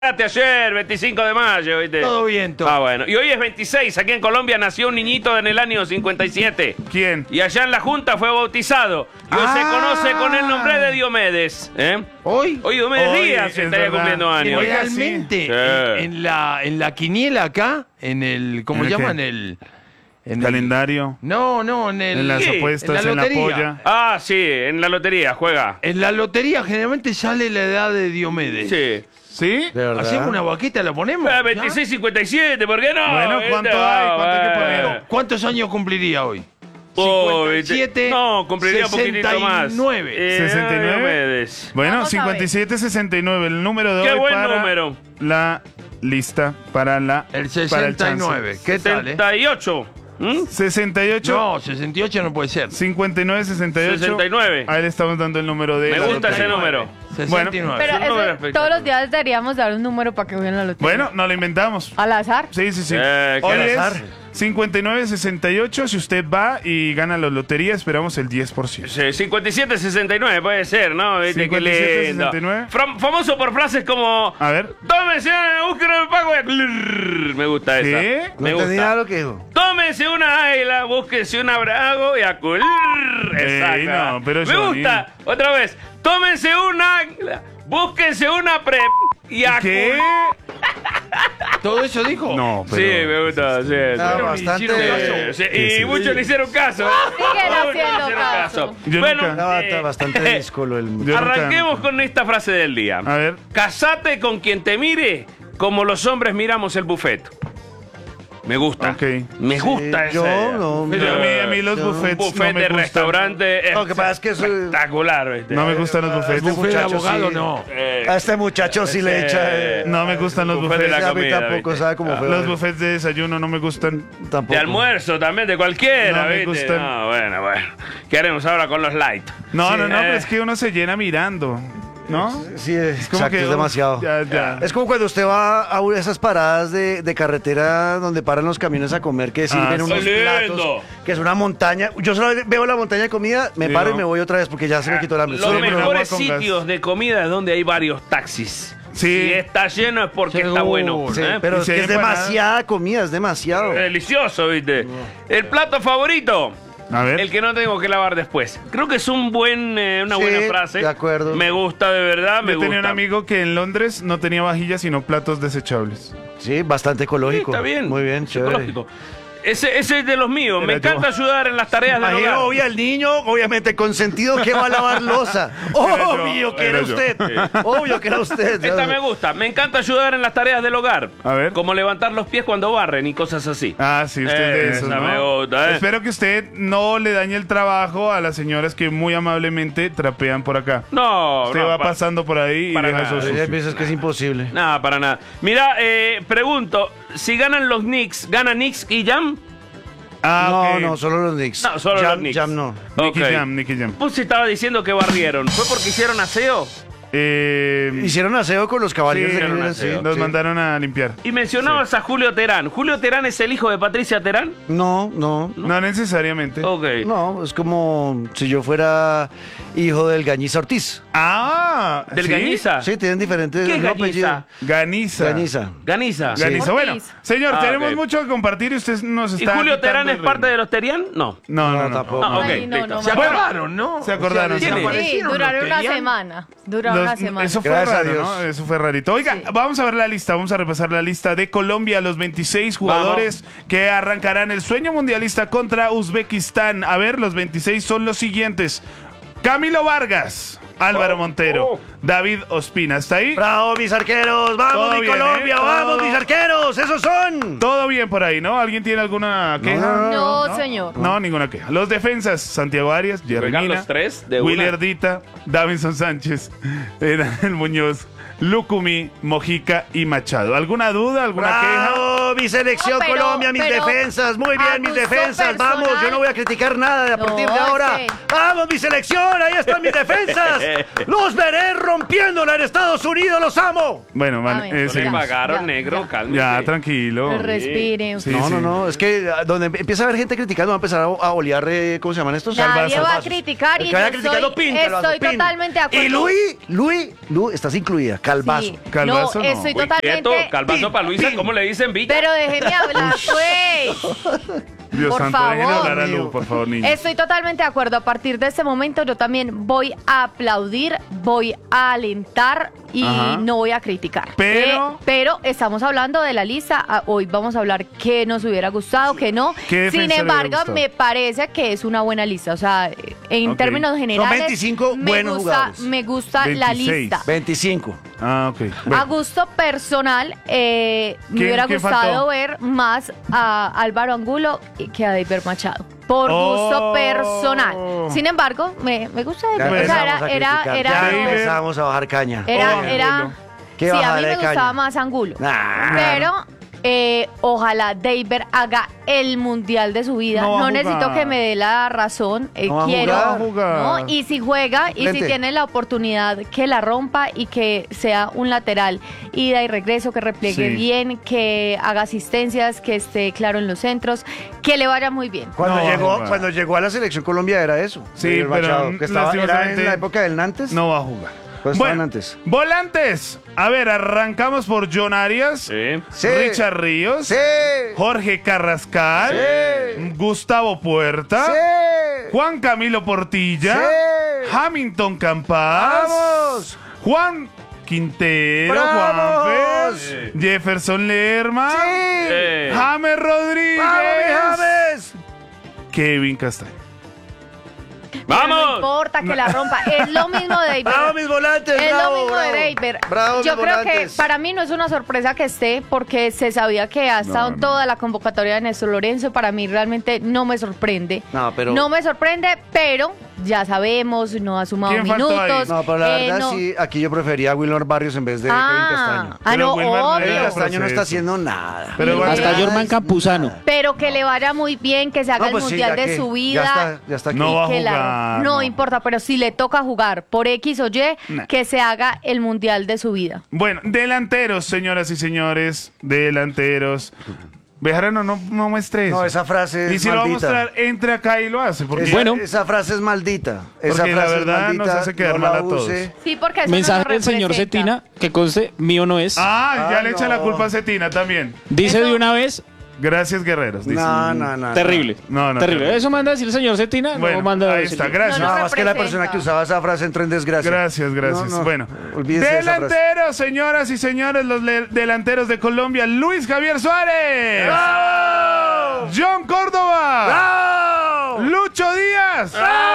Ayer, 25 de mayo, ¿viste? Todo bien, todo. Ah, bueno. Y hoy es 26. Aquí en Colombia nació un niñito en el año 57. ¿Quién? Y allá en la Junta fue bautizado. Y hoy se conoce con el nombre de Diomedes. ¿Hoy? Hoy Diomedes Hoy Díaz es estaría verdad. cumpliendo años. Oiga, Realmente, sí. en la quiniela acá, en el, ¿cómo ¿En el llaman? qué? En el Calendario. No, en el... En las ¿Qué? apuestas, En la en la lotería. polla. Ah, sí, en la lotería juega. En la lotería generalmente sale la edad de Diomedes. Sí. ¿Sí? ¿De verdad? ¿Hacemos una vaquita, la ponemos? 26-57, ¿por qué no? Bueno, ¿cuánto hay? ¿Cuánto hay que poner? ¿Cuántos años cumpliría hoy? Oh, 57, no, cumpliría un poquitito más. 69. 69. Diomedes. Bueno, Vamos a ver. 57-69, el número de Qué hoy buen para número. la lista para la El para el 69. ¿Qué tal, 78. ¿Mm? 68 No, 68 no puede ser. 59 68 69. Ahí le estamos dando el número de Me la gusta ese lotería. número. 69. Pero Es un número eso, espectacular. todos los días deberíamos dar un número para que vean la lotería. Bueno, nos lo inventamos. Al azar. Sí, sí, sí. ¿Qué Hoy al es azar? 59-68. Si usted va y gana la lotería, esperamos el 10%. Sí, 57-69 puede ser, ¿no? ¿Viste? Qué lindo. 57-69. Famoso por frases como... A ver. Tómese una, búsqueda del pago. Me gusta esa. ¿Qué? No Me entendí nada gusta. lo que dijo. Tómese una águila, búsquese una brago y a culir. Ey, Exacto. no, pero Me Johnny. gusta. Otra vez. Tómense una águila, búsquense una prep y a ¿Qué? ¿Todo eso dijo? No, pero... Sí, me gusta. Sí, Está sí. bastante... Sí, sí, y muchos le hicieron caso. Siguen Muchos le haciendo hicieron caso. Yo Bueno, nunca- Está bastante díscolo el... Yo arranquemos nunca- con esta frase del día. A ver. Casate con quien te mire como los hombres miramos el buffet. Me gusta. Ok. Me gusta esa yo idea. no, Pero a mí los Yo- Un buffets buffet no me de gustan. restaurante Lo que pasa es que eso- espectacular, ¿viste? No me gustan los buffets. Buffet de muchacho, abogado, sí. no. A este muchacho sí le echa... No me gustan los Buffet de buffets. la a mí comida, tampoco ¿viste? sabe cómo fue. Los buffets de desayuno no me gustan. Tampoco. De almuerzo también, de cualquiera, No me ¿viste? gustan. No, bueno. ¿Qué haremos ahora con los light? No, Sí. pero es que uno se llena mirando, ¿no? Sí, Como exacto, que, es demasiado. Ya. Es como cuando usted va a esas paradas de carretera donde paran los camiones a comer, que sirven sí. unos ¡Qué lindo! platos, que es una montaña. Yo solo veo la montaña de comida, me Sí, paro ¿no? y me voy otra vez porque ya se me quitó el hambre. Los Solo me por agua mejores con sitios gas. de comida es donde hay varios taxis. Sí. Si está lleno es porque está Seguro. bueno. Sí, ¿eh? pero Y es si que hay es empanadas. demasiada comida, es demasiado. Es delicioso, ¿viste? El plato favorito. A ver. El que no tengo que lavar después. Creo que es una Sí, buena frase. de acuerdo. Me gusta de verdad, me Yo tenía un gusta. amigo que en Londres no tenía vajillas sino platos desechables. Sí, bastante ecológico. Sí, está bien. Muy bien, Es chévere. ecológico. Ese es de los míos. Me Era yo. encanta ayudar en las tareas del hogar. Imagino, obvio, el niño, obviamente, consentido que va a lavar losa. Obvio que era era yo. usted. Obvio que era usted. Esta me gusta. Me encanta ayudar en las tareas del hogar. A ver. Como levantar los pies cuando barren y cosas así. Ah, sí, usted es de esos, Esa ¿no? me gusta, ¿eh? Espero que usted no le dañe el trabajo a las señoras que muy amablemente trapean por acá. No, Usted no, va para- pasando por ahí y para deja nada. eso Hay sucio. veces que es imposible. Nada, para nada. Mira, pregunto, si ganan los Knicks, ¿gana Knicks y Jam? Ah, ok. No, solo los Knicks. No, solo Jam, los Knicks. Jam no. Nicky Ok. Jam, Nicky Jam. Pues si estaba diciendo que barrieron. ¿Fue porque hicieron aseo? Hicieron aseo con los caballeros Sí, de hicieron Cleveland, aseo. sí, Nos sí. mandaron a limpiar. Y mencionabas a Julio Terán. ¿Julio Terán es el hijo de Patricia Terán? No, no. No necesariamente. Ok. No, es como si yo fuera hijo del Gañiza Ortiz. Ah, ¿Del ¿sí? Gañiza? Sí, tienen diferentes ¿Qué es apellidos. Gañiza? Ganiza. Gañiza. Ganiza. Sí. Ganiza. Bueno, Ortiz. señor, Ah, tenemos ok. mucho que compartir y usted nos ¿Y está. Julio quitando Terán el es parte ritmo. de los Terián? No. No, no, No, no. tampoco. Ah, ok, Ay, no, listo. no, Se no. acabaron, ¿no? Se acordaron. ¿Quién se es? acordaron. Sí, duraron una ¿Loterían? semana. Duraron una semana. Eso fue Gracias a raro, Dios. ¿no? Eso fue rarito. Oiga, Sí. vamos a ver la lista, vamos a repasar la lista de Colombia, los 26 jugadores que arrancarán el sueño mundialista contra Uzbekistán. A ver, los 26 son los siguientes. Camilo Vargas, Álvaro Montero, David Ospina. ¿Está ahí? ¡Bravo, mis arqueros! ¡Vamos, Todo mi bien, Colombia! ¿eh? ¡Vamos, Todo. mis arqueros! ¡Esos son! Todo bien por ahí, ¿no? ¿Alguien tiene alguna queja? No, señor. No, ninguna queja. Los defensas, Santiago Arias, Jerry Juegan Mina, los tres de una. Willier Dita, Davinson Sánchez, Daniel Muñoz, Lucumí, Mojica y Machado. ¿Alguna duda, alguna queja? ¡Bravo, Vamos, mi selección No, pero- Colombia, mis pero defensas. Muy a bien, mis gusto defensas. Vamos, personal. yo no voy a criticar nada a No, partir de ahora. sí. Vamos, mi selección, ahí están mis defensas. Los veré rompiéndola en Estados Unidos, los amo. Bueno, man, Amén. No le seguimos. pagaron, Ya, negro, ya. cálmese. Ya, tranquilo. Pero respire. Sí, No, sí. no, es que donde empieza a haber gente criticando, va a empezar a olear, ¿cómo se llaman estos? Nadie va a Calvazos. criticar El y que vaya yo criticando, estoy, pin, Calvazo, estoy pin. totalmente de acuerdo. Y Luis, estás incluida, Calvazo. Sí. Calvazo no, no. estoy Uy, totalmente... quieto, calvazo para Luisa, ¿cómo le dicen Villa? Pero déjeme hablar, pues. Dios Por santo, déjenme favor. hablar a Lu, por favor, niños. Estoy totalmente de acuerdo. A partir de este momento yo también voy a aplaudir, voy a alentar y Ajá. no voy a criticar. Pero- Pero estamos hablando de la lista. Hoy vamos a hablar qué nos hubiera gustado, qué no. ¿Qué defensa Sin le hubiera embargo, gustado? me parece que es una buena lista. O sea, en Ok. términos generales, 25 buenos jugadores. me gusta la 26. lista. 25. Ah, ok. A Bueno, gusto personal, me hubiera quién gustado faltó? ver más a Álvaro Angulo que a David Machado. Por gusto Oh. personal. Sin embargo, me gusta Ya David. O sea, empezamos a criticar, ya David. empezamos a bajar caña. era, Angulo. ¿Qué sí, a bajada mí de me gustaba caña? más Angulo. Nah. Pero ojalá David haga el mundial de su vida. No va No, a necesito jugar. que me dé la razón. No va a quiero. jugar. No va a jugar. ¿no? Y si juega y Vente. si tiene la oportunidad, que la rompa y que sea un lateral. Ida y regreso, que repliegue Sí. bien, que haga asistencias, que esté claro en los centros, que le vaya muy bien. Cuando, No va a llegó, jugar. cuando llegó a la selección Colombia era eso. Sí, El pero Machado, que estaba, era lastimosamente en la época del Nantes. no va a jugar. Pues estaban antes. volantes. A ver, arrancamos por John Arias, Sí. Sí. Richard Ríos, Sí. Jorge Carrascal, Sí. Gustavo Puerta, Sí. Juan Camilo Portilla, Sí. Hamilton Campas, ¡Vamos! Juan Quintero, ¡Vamos! Juanfe, Jefferson Lerma, Sí. James Rodríguez, ¡Vamos, mi James! Kevin Castaño. Pero ¡Vamos! no importa que la rompa. Es lo mismo de David. ¡Bravo, mis volantes! Es bravo, lo mismo bravo. de David. Bravo, Yo mis creo volantes. que para mí no es una sorpresa que esté porque se sabía que ha estado no. toda la convocatoria de Néstor Lorenzo. Para mí realmente no me sorprende. No, pero- No me sorprende, pero ya sabemos, no ha sumado ¿Quién faltó ahí? minutos. No, pero la verdad no. sí, aquí yo prefería a Wilmar Barrios en vez de Kevin Castaño. Pero No, Wilmar no obvio. era Kevin Castaño no proceso. está haciendo nada. Pero igual- Hasta Jorman Campuzano. Pero que le vaya muy bien, que se haga No, pues el sí, mundial ya de que- su vida. ya está aquí. No va a que la- jugar, no no. importa, pero si le toca jugar por X o Y, Nah. que se haga el mundial de su vida. Bueno, delanteros, señoras y señores, delanteros. Bejarano, no muestre eso. No, esa frase es y si lo va a maldita. mostrar, entre acá y lo hace. Porque Esa, Bueno. esa frase es maldita. Esa Porque la frase es verdad maldita, nos hace quedar no mal la a todos. use. Sí, porque eso Mensaje no del nos señor representa. Cetina, que conste, mío no es. ya Ah, le echa la no. culpa a Cetina también. Dice eso- de una vez, Gracias, guerreros. dice. No. terrible. No, terrible. terrible. Eso manda a decir el señor Cetina, Bueno, no manda a ahí decirlo. está, gracias. No, Nada más que la representa. persona que usaba esa frase entró en desgracia. Gracias. No, Bueno, olvídese de esa frase. delanteros, señoras y señores, los delanteros de Colombia, Luis Javier Suárez, John Córdoba, Lucho Díaz,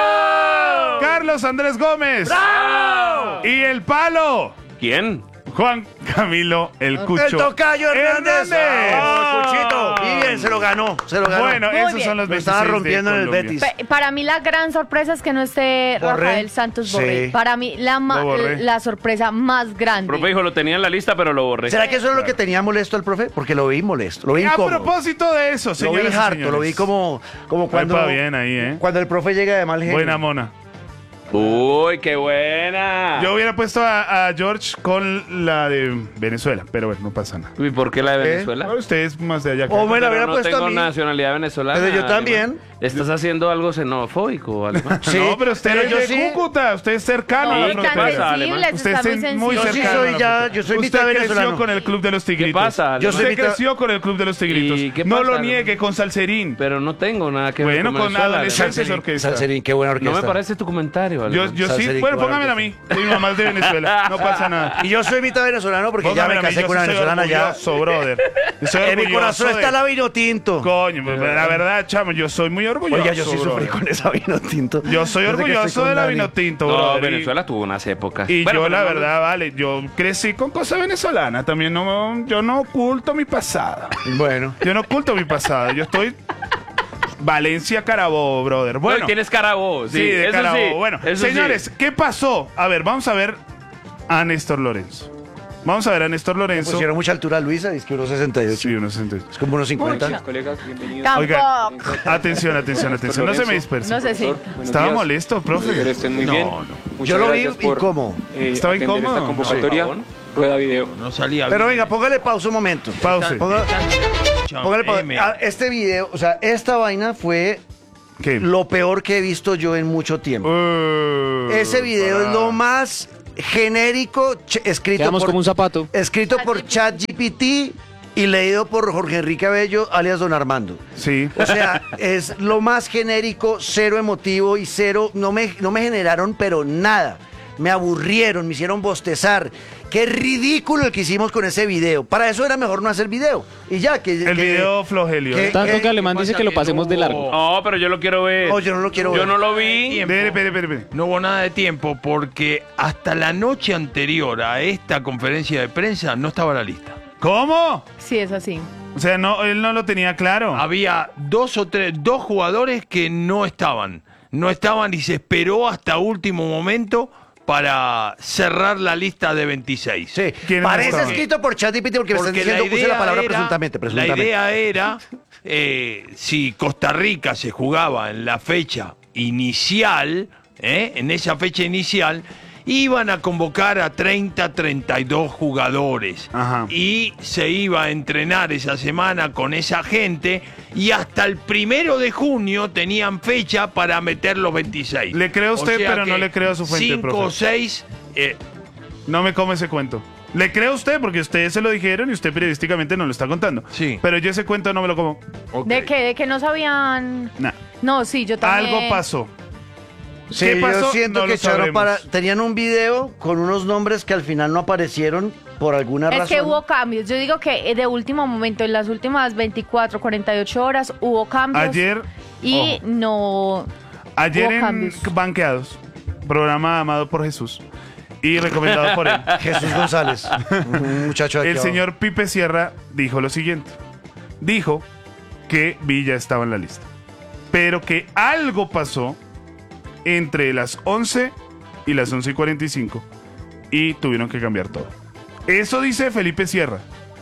Carlos Andrés Gómez y el palo, ¿Quién? Juan Camilo el Cucho. El tocayo Hernández. ¡Ah! Cuchito. Y bien, se lo ganó. Bueno, Muy esos bien. son los 26 Me estaba rompiendo en de el Colombia. Betis. Para mí la gran sorpresa es que no esté Borré. Rafael Santos Borré. Sí. Para mí Lo borré. la sorpresa más grande. Profe dijo, lo tenía en la lista, pero lo borré. ¿Será que eso es lo que tenía molesto al profe? Porque lo vi molesto, lo vi A incómodo. propósito de eso, Lo señores vi y harto, señores. lo vi como cuando, Epa, bien ahí, cuando el profe llega de mal genio. Buena mona. Uy, qué buena. Yo hubiera puesto a George con la de Venezuela, pero bueno, no pasa nada. ¿Y por qué la de ¿Qué? Venezuela? Bueno, usted es más de allá que Oh, acá. bueno, Pero hubiera no puesto tengo a mí. nacionalidad venezolana. Pero yo Alemán. también. ¿Estás haciendo algo xenofóbico, Alemán? Sí, No, pero usted pero es yo de sí. Cúcuta, usted es cercano a No, la ¿qué tan frontera. pasa, Alemán? sensibles, Usted está es muy muy Yo sí sensible. cercano. soy a la ya- frontera. yo soy mitad Usted creció venezolano. con el Club de los Tigritos. pasa, Yo soy Usted mitad- creció con el Club de los Tigritos. ¿Y qué No pasa, lo niegue, Alemán? con Salserín. Pero no tengo nada que ver Bueno, con con Venezuela, adolescentes Alemán. orquesta. Salserín, qué buena orquesta. No me parece tu comentario, Yo Alemán. sí, Salserín, bueno, qué buena póngamela a mí. Mi mamá es de Venezuela, no pasa nada. Y yo soy mitad venezolano porque ya me Póngamela a mí, casé yo con una sí soy venezolana ya. orgulloso, brother. Yo soy En mi orgulloso corazón de- está la vino tinto. Coño, pues, la verdad, chamo, yo soy muy orgulloso. Oiga, yo sí sufrí brother. con esa vino tinto. Yo soy Desde que estoy orgulloso con de la Dani. vino tinto, No, brother. Venezuela tuvo unas épocas. Y Bueno, yo, pero la no- verdad, vale, yo crecí con cosas venezolanas. También yo no oculto mi pasado. Bueno. Yo no oculto mi pasado. Yo estoy Valencia Carabobo, brother. Bueno, No, tienes Carabobo, sí, de eso Carabobo. sí, Bueno, eso señores, sí. ¿qué pasó? A ver, vamos a ver a Néstor Lorenzo. Vamos a ver a Néstor Lorenzo. Pusieron mucha altura a Luisa, es que 1,68. Sí, unos 68. Es como unos 50. Colegas, bienvenidos. Tampoco. Oiga, atención. No se me disperse. No sé si. Estaba molesto, profe. Espero estén muy bien. Muchas Yo lo vi gracias por, incómodo. ¿Estaba atender incómodo? esta convocatoria. Rueda video. No salía Pero bien. venga, póngale pausa un momento. Pause. Póngale pausa. Este video, o sea, esta vaina fue ¿Qué? lo peor que he visto yo en mucho tiempo. Ese video es lo más genérico Quedamos como un zapato. escrito por ChatGPT y leído por Jorge Enrique Abello, alias Don Armando. Sí. O sea, es lo más genérico, cero emotivo y cero, no me generaron pero nada. Me aburrieron, me hicieron bostezar. Qué ridículo el que hicimos con ese video. Para eso era mejor no hacer video. Y ya, que... El video Flogelio. ¿Qué? Tanto que Alemán dice que lo que pasemos de no largo. hubo- No, pero yo lo quiero ver. No, yo no lo quiero Yo ver. no lo vi. Espere. No hubo nada de tiempo porque hasta la noche anterior a esta conferencia de prensa no estaba la lista. ¿Cómo? Sí, es así. O sea, no, él no lo tenía claro. Había dos jugadores que no estaban. No estaban y se esperó hasta último momento para cerrar la lista de 26. Sí, ¿Quiénes no parece estaban? escrito por ChatGPT porque me están Porque diciendo, puse la palabra presuntamente. la idea era si Costa Rica se jugaba en la fecha inicial, en esa fecha inicial, iban a convocar a 32 jugadores. Ajá. Y se iba a entrenar esa semana con esa gente y hasta el 1 de junio tenían fecha para meter los 26. Le creo a usted, pero que no le creo a su fuente, 5 profe. o 6... No me come ese cuento. Le creo a usted porque ustedes se lo dijeron y usted periodísticamente no lo está contando. Sí. Pero yo ese cuento no me lo como. ¿De qué? ¿De que no sabían? Nah. No, sí, yo también. Algo pasó. Sí, ¿Qué pasó? yo siento No que lo echaron sabremos. tenían un video con unos nombres que al final no aparecieron por alguna Es razón. que hubo cambios. Yo digo que de último momento, en las últimas 24, 48 horas, hubo cambios. Ayer, Y ojo. no. ayer hubo en cambios. Banqueados, programa amado por Jesús y recomendado por él. Jesús González, un muchacho de aquí El abajo. señor Pipe Sierra dijo lo siguiente. Dijo que Villa estaba en la lista. Pero que algo pasó entre las 11 y las 11:45 y tuvieron que cambiar todo. Eso dice Felipe Sierra.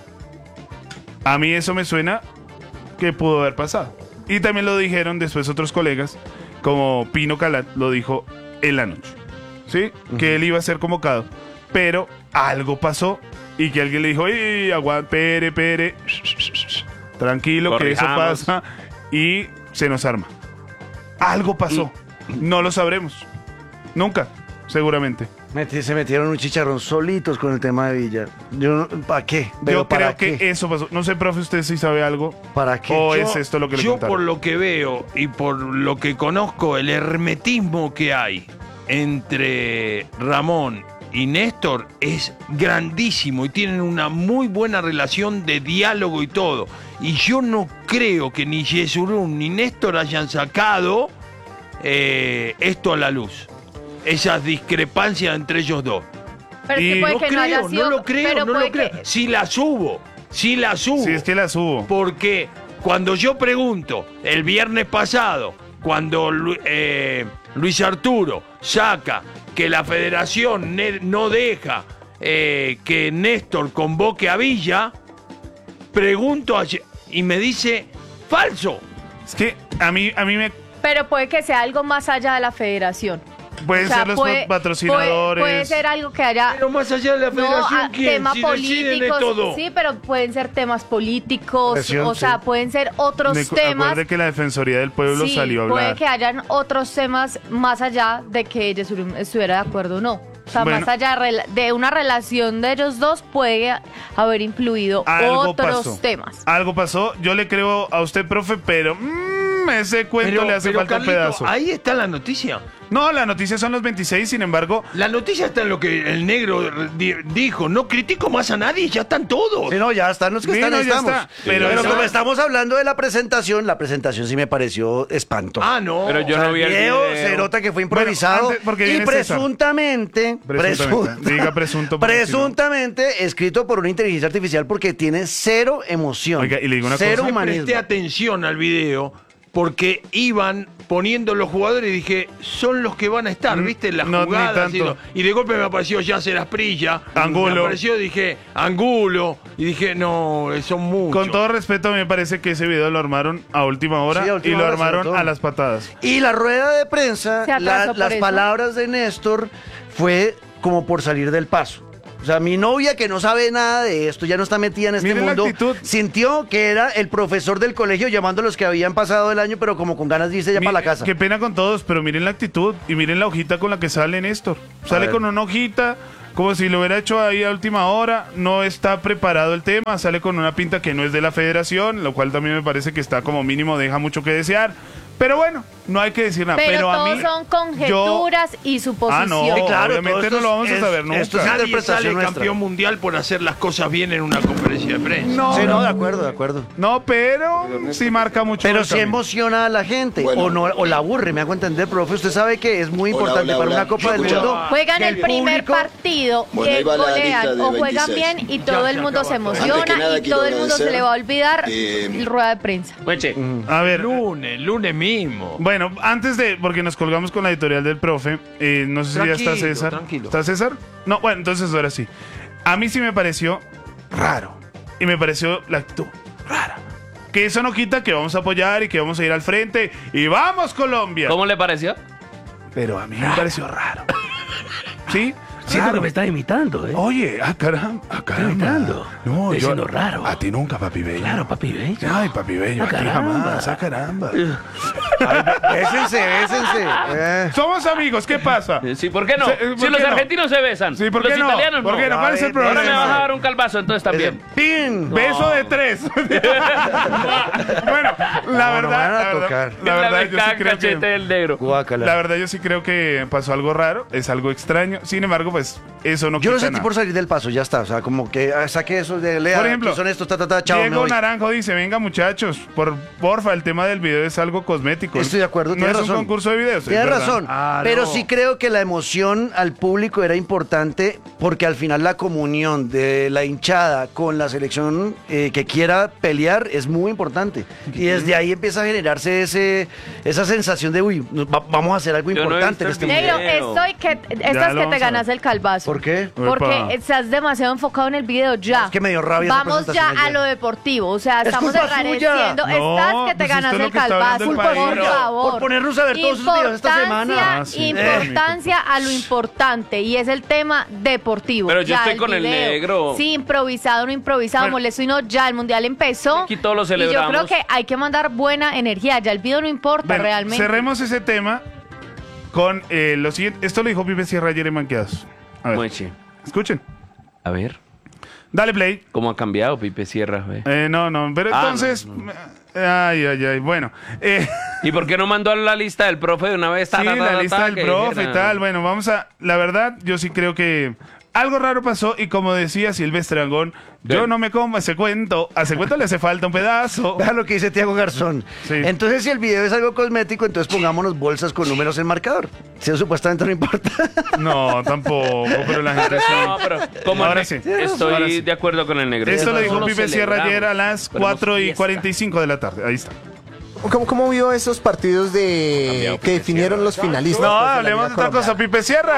A mí eso me suena que pudo haber pasado. Y también lo dijeron después otros colegas, como Pino Calat lo dijo en la noche. ¿Sí? Que él iba a ser convocado. Pero algo pasó y que alguien le dijo, ¡ey, aguanta, pere! Tranquilo, que eso Corrijamos. pasa. Y se nos arma. Algo pasó. No lo sabremos. Nunca, seguramente. Se metieron un chicharrón solitos con el tema de Villa. ¿Para qué? Pero Yo ¿para creo qué? que eso pasó. No sé, profe, usted si sabe algo. ¿Para qué? ¿O Yo- es esto lo que le Yo contaron? por lo que veo y por lo que conozco, el hermetismo que hay entre Ramón y Néstor es grandísimo y tienen una muy buena relación de diálogo y todo. Y yo no creo que ni Yesurún ni Néstor hayan sacado esto a la luz. Esas discrepancias entre ellos dos. Pero es que Y puede No que no haya creo, sido. no lo creo, pero no puede lo creo. que- Sí la subo. Si es que la subo. Porque cuando yo pregunto, el viernes pasado, cuando Luis Arturo saca que la federación no deja que Néstor convoque a Villa, pregunto y me dice, falso. Es que a mí me Pero puede que sea algo más allá de la federación. pueden O sea, ser los puede- patrocinadores. Puede ser algo que haya. Pero más allá de la federación, No, ¿quién? temas Si deciden de políticos, todo. sí, pero pueden ser temas políticos, Presión, o sea, sí. pueden ser otros temas. Acuerde que la Defensoría del Pueblo Sí, salió a puede hablar. que hayan otros temas más allá de que Yesurum estuviera de acuerdo o no. O sea, Bueno. más allá de una relación de ellos dos puede haber influido Algo otros pasó. temas. Algo pasó. Yo le creo a usted, profe, pero ese cuento le hace falta Carlito, un pedazo. ahí está la noticia. No, la noticia son los 26, sin embargo, La noticia está en lo que el negro dijo. No critico más a nadie, ya están todos. Sí, no, ya están los que Sí, están, no, ya estamos. está. Pero, Pero como esa- estamos hablando de la presentación sí me pareció espantosa. Ah, no. Pero yo no vi el video video. se nota que fue improvisado. Bueno, antes, porque y viene César. presuntamente, Diga presunto, porque presuntamente escrito por una inteligencia artificial porque tiene cero emoción. Oiga, y le digo una cero cosa. humanismo. Presté atención al video porque iban poniendo los jugadores y dije, son los que van a estar, ¿viste? Las no, ni jugadas. tanto. Y de golpe me apareció Yasser Asprilla. Angulo. Me apareció, dije, Angulo. Y dije, no, son muchos. Con todo respeto, me parece que ese video lo armaron a última hora Sí, a última y lo hora, armaron sobre todo. a las patadas. Y la rueda de prensa, Se atrasó por las eso. palabras de Néstor fue como por salir del paso. O sea, mi novia que no sabe nada de esto, ya no está metida en este Miren la mundo, actitud. sintió que era el profesor del colegio llamando a los que habían pasado el año, pero como con ganas de irse ya para la casa. Qué pena con todos, pero miren la actitud y miren la hojita con la que sale Néstor. Sale ver. con una hojita, como si lo hubiera hecho ahí a última hora. No está preparado el tema, sale con una pinta que no es de la federación, lo cual también me parece que está como mínimo, deja mucho que desear. Pero bueno, no hay que decir nada. Pero a todos mí, son conjeturas y suposiciones. no, Sí, claro, obviamente todo no lo vamos a esto saber es- nunca. esto es Nadie interpretación sale nuestra. campeón mundial por hacer las cosas bien en una conferencia de prensa. No, Sí, no, de acuerdo, de acuerdo. no, pero sí marca mucho. Pero el sí camino. emociona a la gente, Bueno. o la aburre, me hago entender, profe. Usted sabe que es muy Hola, importante hola, para hola. una Copa del Escucha. Mundo. Juegan que el primer público- partido, Bueno, ahí va la golean lista de o juegan 26. bien y todo el mundo se Antes que emociona nada, y quiero todo el mundo se agradecer, le va a olvidar eh, rueda de prensa. Bueche, A ver, Lunes mismo. bueno, antes de, porque nos colgamos con la editorial del profe, no sé si ya está Tranquilo, César. tranquilo. ¿Está César? No, bueno, entonces ahora sí. A mí sí me pareció raro. Y me pareció la actitud rara. Que eso no quita que vamos a apoyar y que vamos a ir al frente. ¡Y vamos, Colombia! ¿cómo le pareció? Pero a mí me pareció raro. ¿Sí? Siento Raro. que me está imitando, ¿eh? Oye, caramba, imitando. No, Estoy siendo raro. A ti nunca, papi bello. Claro, papi, bello. Ay, papi bello, Ah, a ti caramba. jamás, caramba. Bésense, bésense. Somos amigos, ¿qué pasa? Sí, ¿por qué no? ¿por Si los qué no? argentinos se besan, Sí, ¿por los qué no? italianos ¿Por qué no? ¿Cuál es el Ahora me problema? vas a dar un calvazo, entonces también. ¡Pin! Beso de 3. Bueno, la No, no verdad, van a la verdad, tocar. la verdad, yo sí creo cachete que, del negro. Guácala. la verdad yo sí creo que pasó algo raro, es algo extraño. Sin embargo, pues eso no Yo lo quita sentí nada. por salir del paso, ya está. O sea, como que saqué eso de lea. Por ejemplo, ¿quién son estos? Chao, me Diego voy. Naranjo dice, venga muchachos, porfa, el tema del video es algo cosmético. Estoy de acuerdo, No tiene es razón. un concurso de videos. Tienes es verdad. razón, pero sí creo que la emoción al público era importante porque al final la comunión de la hinchada con la selección que quiera pelear es muy importante. Y desde ahí empieza a generarse esa sensación de, uy, vamos a hacer algo Yo no he importante en visto este el mundo. Negro, Video. estás lo que vamos te a ganas ver. el calvazo. ¿Por qué? Porque Epa. estás demasiado enfocado en el video ya. Es que me dio rabia esa Vamos ya presentación a ayer. lo deportivo. O sea, Es estamos culpa suya. agradeciendo. No, Estás que te pues ganas esto es lo el que está hablando calvazo, el por país. favor. Por ponernos a ver todos sus videos esta semana. Ah, sí. Importancia a lo importante y es el tema deportivo. Pero yo Ya, estoy con el video. negro. Sí, improvisado, no improvisado, Bueno. molesto y no, ya el mundial empezó. Aquí todos lo y yo celebramos. creo que hay que mandar buena energía. Ya el video no importa Bueno, realmente. cerremos ese tema con lo siguiente. Esto lo dijo Pipe Sierra ayer en Manqueados. A ver, Bueche. escuchen. A ver, Dale play. ¿cómo ha cambiado Pipe Sierra? Ve? No, pero Ah, entonces... Ay, bueno. ¿Y por qué no mandó a la lista del profe de una vez? Sí, la lista del que profe y dijera? tal. Bueno, vamos a... La verdad, yo sí creo que algo raro pasó y como decía Silvestre Angón, yo Ven. no me como ese cuento. A ese cuento le hace falta un pedazo. Vea lo que dice Tiago Garzón. Sí. Entonces, si el video es algo cosmético, entonces pongámonos bolsas con números en marcador. Si eso supuestamente no importa. No, tampoco, pero la gente sí. No, pero como Ahora sí. estoy Ahora sí. de acuerdo con el negro. Esto lo dijo Nosotros Pipe Sierra celebramos. ayer a las Ponemos 4:45 de la tarde. Ahí está. ¿Cómo vio esos partidos que definieron los finalistas? No, pues, de la hablemos de Liga otra cosa. Colombiana? Pipe Sierra,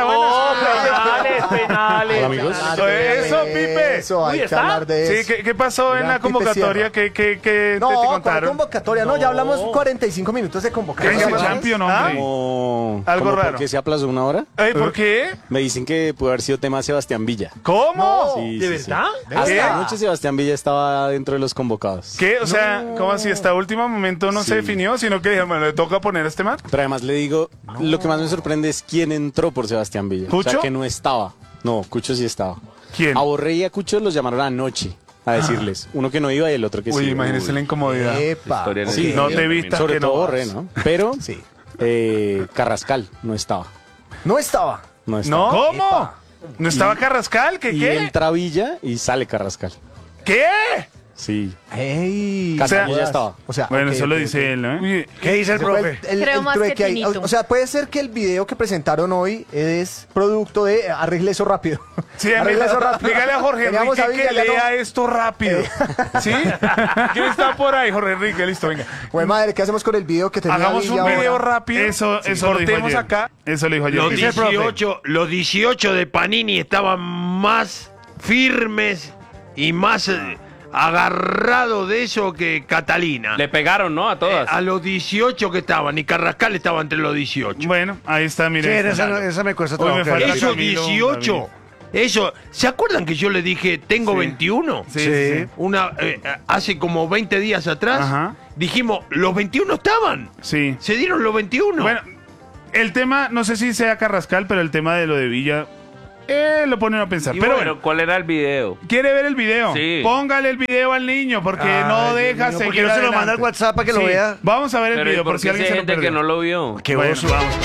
bueno. penales. Hablar de Eso, Pipe. Eso, hay que hablar de Sí, eso. ¿qué pasó en Gran la Pipe convocatoria? Sierra. ¿Qué te No, ¿cuál contaron? convocatoria? No, ya hablamos 45 minutos de ¿Qué convocatoria. es el champion, hombre? Algo raro. ¿Por qué se aplazó una hora? ¿Por qué? Me dicen que pudo haber sido tema Sebastián Villa. ¿Cómo? Sí, ¿De sí, sí. verdad? Hasta ¿Qué? anoche Sebastián Villa estaba dentro de los convocados. ¿Qué? O sea, ¿cómo así? Hasta último momento no Sí. se definió, sino que dijeron, bueno, le toca poner a este man. Pero además le digo, lo que más me sorprende es quién entró por Sebastián Villa. O ¿Cucho? sea, que no estaba. No, Cucho sí estaba. ¿Quién? A Borré y a Cucho los llamaron anoche a decirles. Uno que no iba y el otro que sí. Uy, imagínese la incomodidad. Epa. Historia en el Sí, cine no te también. vistas Sobre que no todo vas. Borré, ¿no? Pero Sí. Carrascal no estaba. No estaba. No estaba. ¿No? ¿Cómo? ¿No estaba Carrascal? ¿Qué Y qué? entra Villa y sale Carrascal. ¿Qué? Sí. ¡Ey! Castaño ya estaba. O sea, Bueno, ok, eso lo ok, dice ok. él, ¿no? ¿Qué dice el Ese fue profe? Creo más que trueque ahí. Tinito. O sea, puede ser que el video que presentaron hoy es producto de arregle eso rápido. Sí, Arregle eso rápido. dígale a Jorge Teníamos Enrique a que Villa, ya lea no. esto rápido. ¿Sí? ¿Quién está por ahí, Jorge Enrique? Listo, venga. Güey, madre, ¿qué hacemos con el video que tenía Hagamos Villa un video ahora? rápido. Eso lo dijo Cortemos ayer. acá. Eso lo dijo ayer. Los Dice el profe. 18 de Panini estaban más firmes y más agarrados de eso que Catalina. Le pegaron, ¿no? A todas. A los 18 que estaban, y Carrascal estaba entre los 18. Bueno, ahí está, Sí, mire. esa me cuesta Hoy me trabajo. falta Esos Camilo, 18, David. eso, ¿se acuerdan que yo le dije tengo Sí. 21? Sí, sí. Hace como 20 días atrás, Ajá. dijimos, los 21 estaban. Sí. Se dieron los 21. Bueno, el tema, no sé si sea Carrascal, pero el tema de lo de Villa lo ponen a pensar. Y Pero bueno, bueno, ¿cuál era el video? ¿quiere ver el video? Sí. Póngale el video al niño porque no deja seguir porque no se lo manda al adelante. WhatsApp para que lo Sí. vea. Vamos a ver el Pero ¿y video por por si qué alguien hay se lo gente perdió. que no lo vio? Qué Bueno, oso. vamos.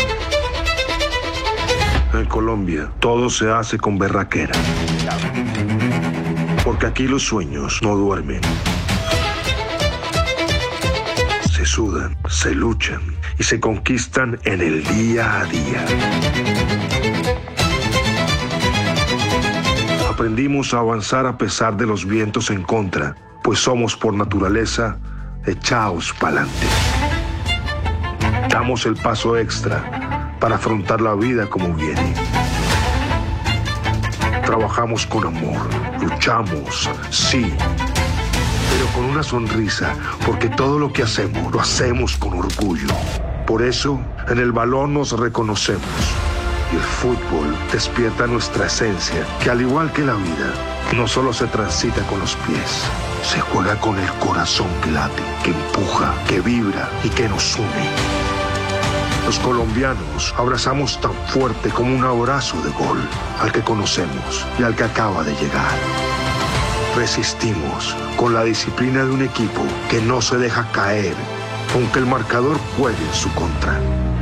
En Colombia todo se hace con berraquera. Porque aquí los sueños no duermen. Se sudan, se luchan y se conquistan en el día a día. Aprendimos a avanzar a pesar de los vientos en contra, pues somos por naturaleza echaos pa'lante. Damos el paso extra para afrontar la vida como viene. Trabajamos con amor, luchamos, sí, pero con una sonrisa, porque todo lo que hacemos, lo hacemos con orgullo. Por eso, en el balón nos reconocemos. Y el fútbol despierta nuestra esencia, que al igual que la vida, no solo se transita con los pies, se juega con el corazón que late, que empuja, que vibra y que nos une. Los colombianos abrazamos tan fuerte como un abrazo de gol al que conocemos y al que acaba de llegar. Resistimos con la disciplina de un equipo que no se deja caer, aunque el marcador juegue en su contra.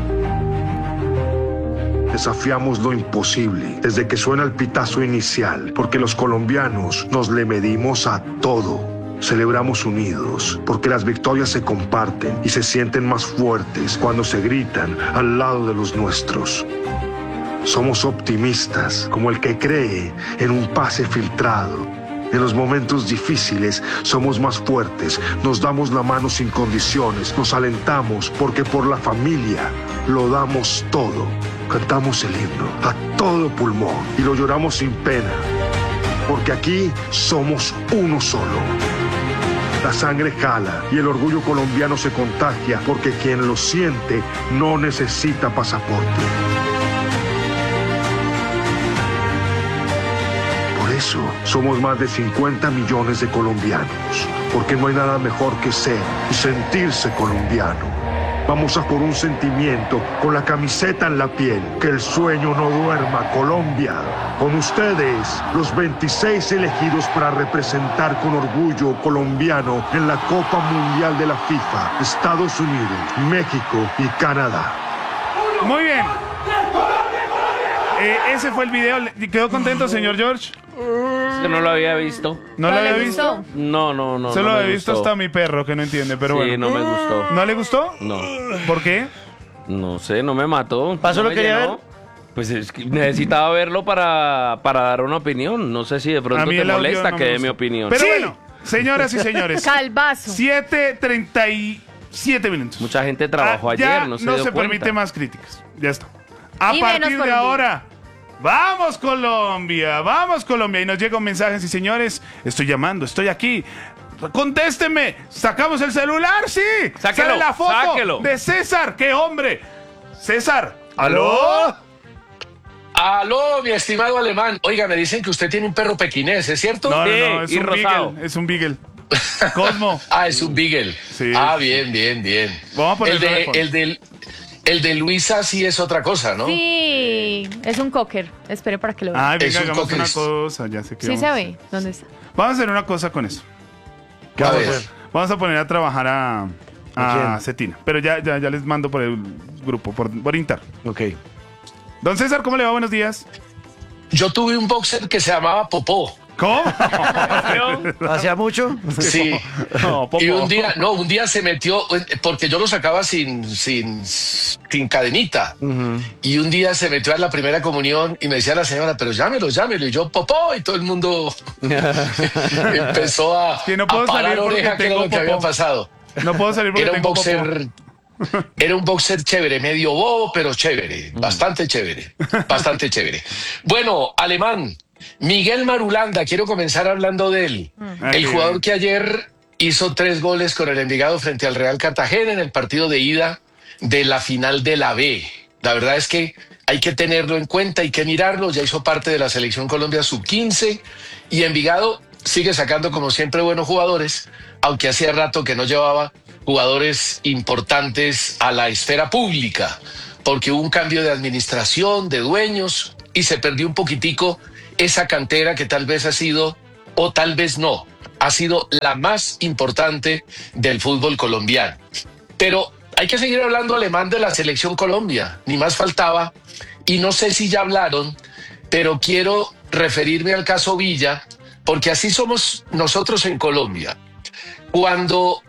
Desafiamos lo imposible desde que suena el pitazo inicial, porque los colombianos nos le medimos a todo. Celebramos unidos, porque las victorias se comparten y se sienten más fuertes cuando se gritan al lado de los nuestros. Somos optimistas, como el que cree en un pase filtrado. En los momentos difíciles somos más fuertes, nos damos la mano sin condiciones, nos alentamos porque por la familia lo damos todo. Cantamos el himno a todo pulmón y lo lloramos sin pena, porque aquí somos uno solo. La sangre jala y el orgullo colombiano se contagia, porque quien lo siente no necesita pasaporte. Por eso somos más de 50 millones de colombianos, porque no hay nada mejor que ser y sentirse colombiano. Vamos a por un sentimiento, con la camiseta en la piel, que el sueño no duerma, Colombia. Con ustedes, los 26 elegidos para representar con orgullo colombiano en la Copa Mundial de la FIFA, Estados Unidos, México y Canadá. Muy bien. Ese fue el video. ¿Quedó contento, señor George? Es que no lo había visto. ¿No lo ¿No le había visto? gustó? No. Solo no me había visto gustó. hasta mi perro, que no entiende, pero Sí, bueno. no me gustó. ¿No le gustó? No. ¿Por qué? No sé, no me mató. ¿Pasó no lo me que quería llenó. Pues es que necesitaba verlo para dar una opinión. No sé si de pronto te el audio molesta no que me dé gustó. mi opinión. Pero Sí. bueno, señoras y señores. Calvazo. 7:37 minutos. Mucha gente trabajó ayer, ya no se no dio se cuenta. permite más críticas. Ya está. A Y menos partir de Colombia. ahora, vamos Colombia, vamos Colombia. Y nos llega un mensaje, sí señores, estoy llamando, estoy aquí. Contésteme, sacamos el celular, sí. Sáquelo, Sale la foto sáquelo. de César, qué hombre. César, ¿aló? Aló, mi estimado alemán. Oiga, me dicen que usted tiene un perro pequinés, ¿es cierto? No, Sí, es y un rosado. beagle, es un beagle. Cosmo. Ah, es un beagle. Sí. Ah, bien. Vamos a ponerlo de el, fondo. el de Luisa sí es otra cosa, ¿no? Sí, es un cocker. Espere para que lo vea. Ay, Es venga, un hagamos una cocker. cosa, ya sé que Sí vamos se a ve. ¿Dónde está? Vamos a hacer una cosa con eso. ¿Qué vamos a ver. hacer? Vamos a poner a trabajar a quién? Cetina. Pero ya les mando por el grupo, por Inter. Ok. Don César, ¿cómo le va? Buenos días. Yo tuve un boxer que se llamaba Popó. ¿Cómo? ¿Hacía mucho? Sí. No, Popo. Y un día se metió, porque yo lo sacaba sin cadenita. Y un día se metió a la primera comunión y me decía la señora, pero llámelo. Y yo, popó, y todo el mundo empezó a Que no puedo parar salir porque oreja, que era tengo lo que había popó. pasado. No puedo salir porque Era un tengo popó. boxer. Era un boxer chévere, medio bobo, pero chévere. Bastante chévere. Bastante chévere. Bueno, Alemán. Miguel Marulanda, quiero comenzar hablando de él. El jugador que ayer hizo 3 goles con el Envigado frente al Real Cartagena en el partido de ida de la final de la B. La verdad es que hay que tenerlo en cuenta, hay que mirarlo. Ya hizo parte de la Selección Colombia Sub-15 y Envigado sigue sacando como siempre buenos jugadores, aunque hacía rato que no llevaba jugadores importantes a la esfera pública, porque hubo un cambio de administración, de dueños, y se perdió un poquitico esa cantera que tal vez ha sido, o tal vez no, ha sido la más importante del fútbol colombiano. Pero hay que seguir hablando, Alemán, de la Selección Colombia, ni más faltaba, y no sé si ya hablaron, pero quiero referirme al caso Villa, porque así somos nosotros en Colombia. Cuando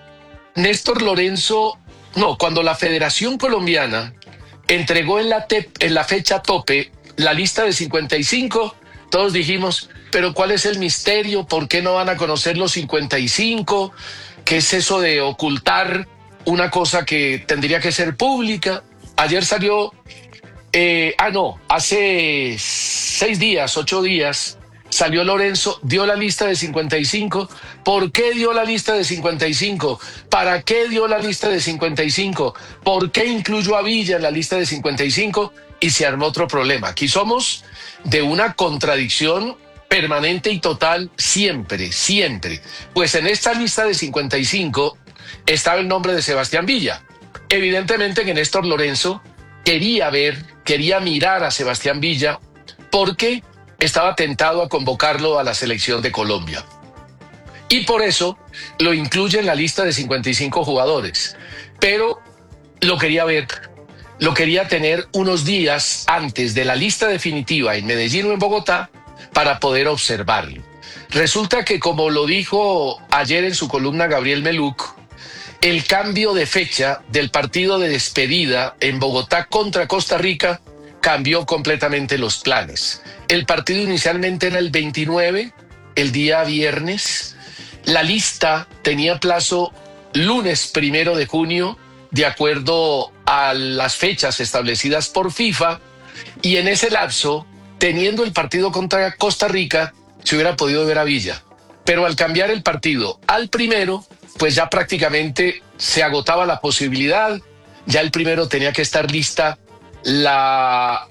cuando la Federación Colombiana entregó en la fecha tope la lista de 55, todos dijimos, pero ¿cuál es el misterio? ¿Por qué no van a conocer los 55? ¿Qué es eso de ocultar una cosa que tendría que ser pública? Ayer salió, hace 8 días, salió Lorenzo, dio la lista de 55. ¿Por qué dio la lista de 55? ¿Para qué dio la lista de 55? ¿Por qué incluyó a Villa en la lista de 55? Y se armó otro problema. Aquí somos de una contradicción permanente y total siempre. Pues en esta lista de 55 estaba el nombre de Sebastián Villa. Evidentemente que Néstor Lorenzo quería mirar a Sebastián Villa porque estaba tentado a convocarlo a la selección de Colombia. Y por eso lo incluye en la lista de 55 jugadores. Pero lo quería ver, lo quería tener unos días antes de la lista definitiva en Medellín o en Bogotá para poder observarlo. Resulta que, como lo dijo ayer en su columna Gabriel Meluc, el cambio de fecha del partido de despedida en Bogotá contra Costa Rica cambió completamente los planes. El partido inicialmente era el 29, el día viernes. La lista tenía plazo lunes 1 de junio, de acuerdo a las fechas establecidas por FIFA, y en ese lapso, teniendo el partido contra Costa Rica, se hubiera podido ver a Villa. Pero al cambiar el partido al 1, pues ya prácticamente se agotaba la posibilidad. Ya el 1 tenía que estar lista la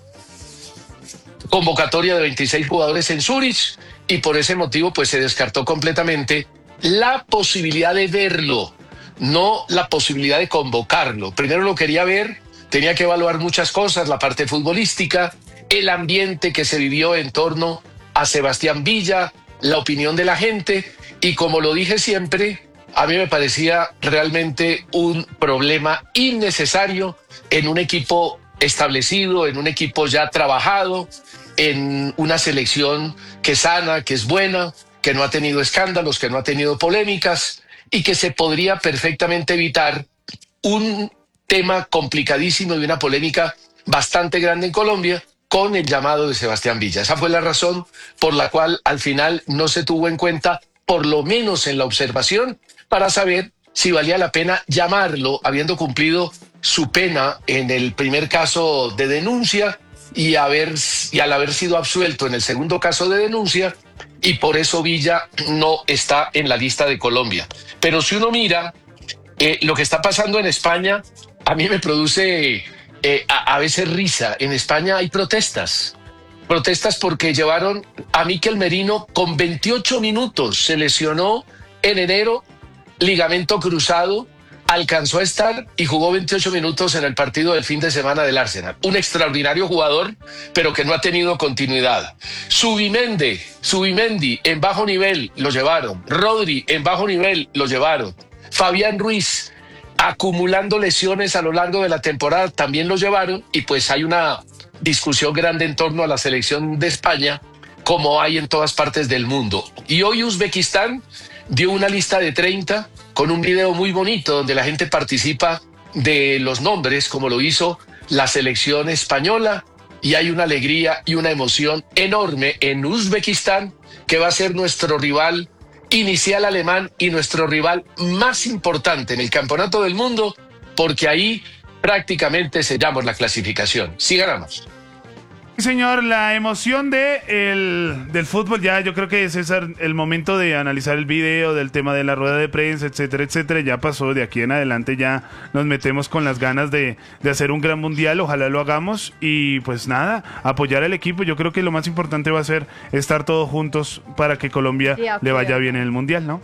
convocatoria de 26 jugadores en Zurich, y por ese motivo pues se descartó completamente la posibilidad de verlo, no la posibilidad de convocarlo. Primero lo quería ver, tenía que evaluar muchas cosas, la parte futbolística, el ambiente que se vivió en torno a Sebastián Villa, la opinión de la gente, y como lo dije siempre, a mí me parecía realmente un problema innecesario en un equipo establecido, en un equipo ya trabajado, en una selección que es sana, que es buena, que no ha tenido escándalos, que no ha tenido polémicas, y que se podría perfectamente evitar un tema complicadísimo y una polémica bastante grande en Colombia con el llamado de Sebastián Villa. Esa fue la razón por la cual al final no se tuvo en cuenta, por lo menos en la observación, para saber si valía la pena llamarlo, habiendo cumplido su pena en el primer caso de denuncia y al haber sido absuelto en el segundo caso de denuncia, y por eso Villa no está en la lista de Colombia. Pero si uno mira lo que está pasando en España, a mí me produce a veces risa. En España hay protestas porque llevaron a Mikel Merino con 28 minutos, se lesionó en enero, ligamento cruzado, alcanzó a estar y jugó 28 minutos en el partido del fin de semana del Arsenal. Un extraordinario jugador, pero que no ha tenido continuidad. Zubimendi en bajo nivel lo llevaron. Rodri en bajo nivel lo llevaron. Fabián Ruiz acumulando lesiones a lo largo de la temporada también lo llevaron, y pues hay una discusión grande en torno a la selección de España como hay en todas partes del mundo. Y hoy Uzbekistán dio una lista de 30 con un video muy bonito donde la gente participa de los nombres, como lo hizo la selección española, y hay una alegría y una emoción enorme en Uzbekistán, que va a ser nuestro rival inicial alemán y nuestro rival más importante en el Campeonato del Mundo, porque ahí prácticamente sellamos la clasificación. Sí ganamos. Sí, señor, la emoción del fútbol, ya yo creo que es César, el momento de analizar el video, del tema de la rueda de prensa, etcétera, etcétera, ya pasó. De aquí en adelante ya nos metemos con las ganas de hacer un gran mundial, ojalá lo hagamos, y pues nada, apoyar al equipo. Yo creo que lo más importante va a ser estar todos juntos para que Colombia le vaya bien en el mundial, ¿no?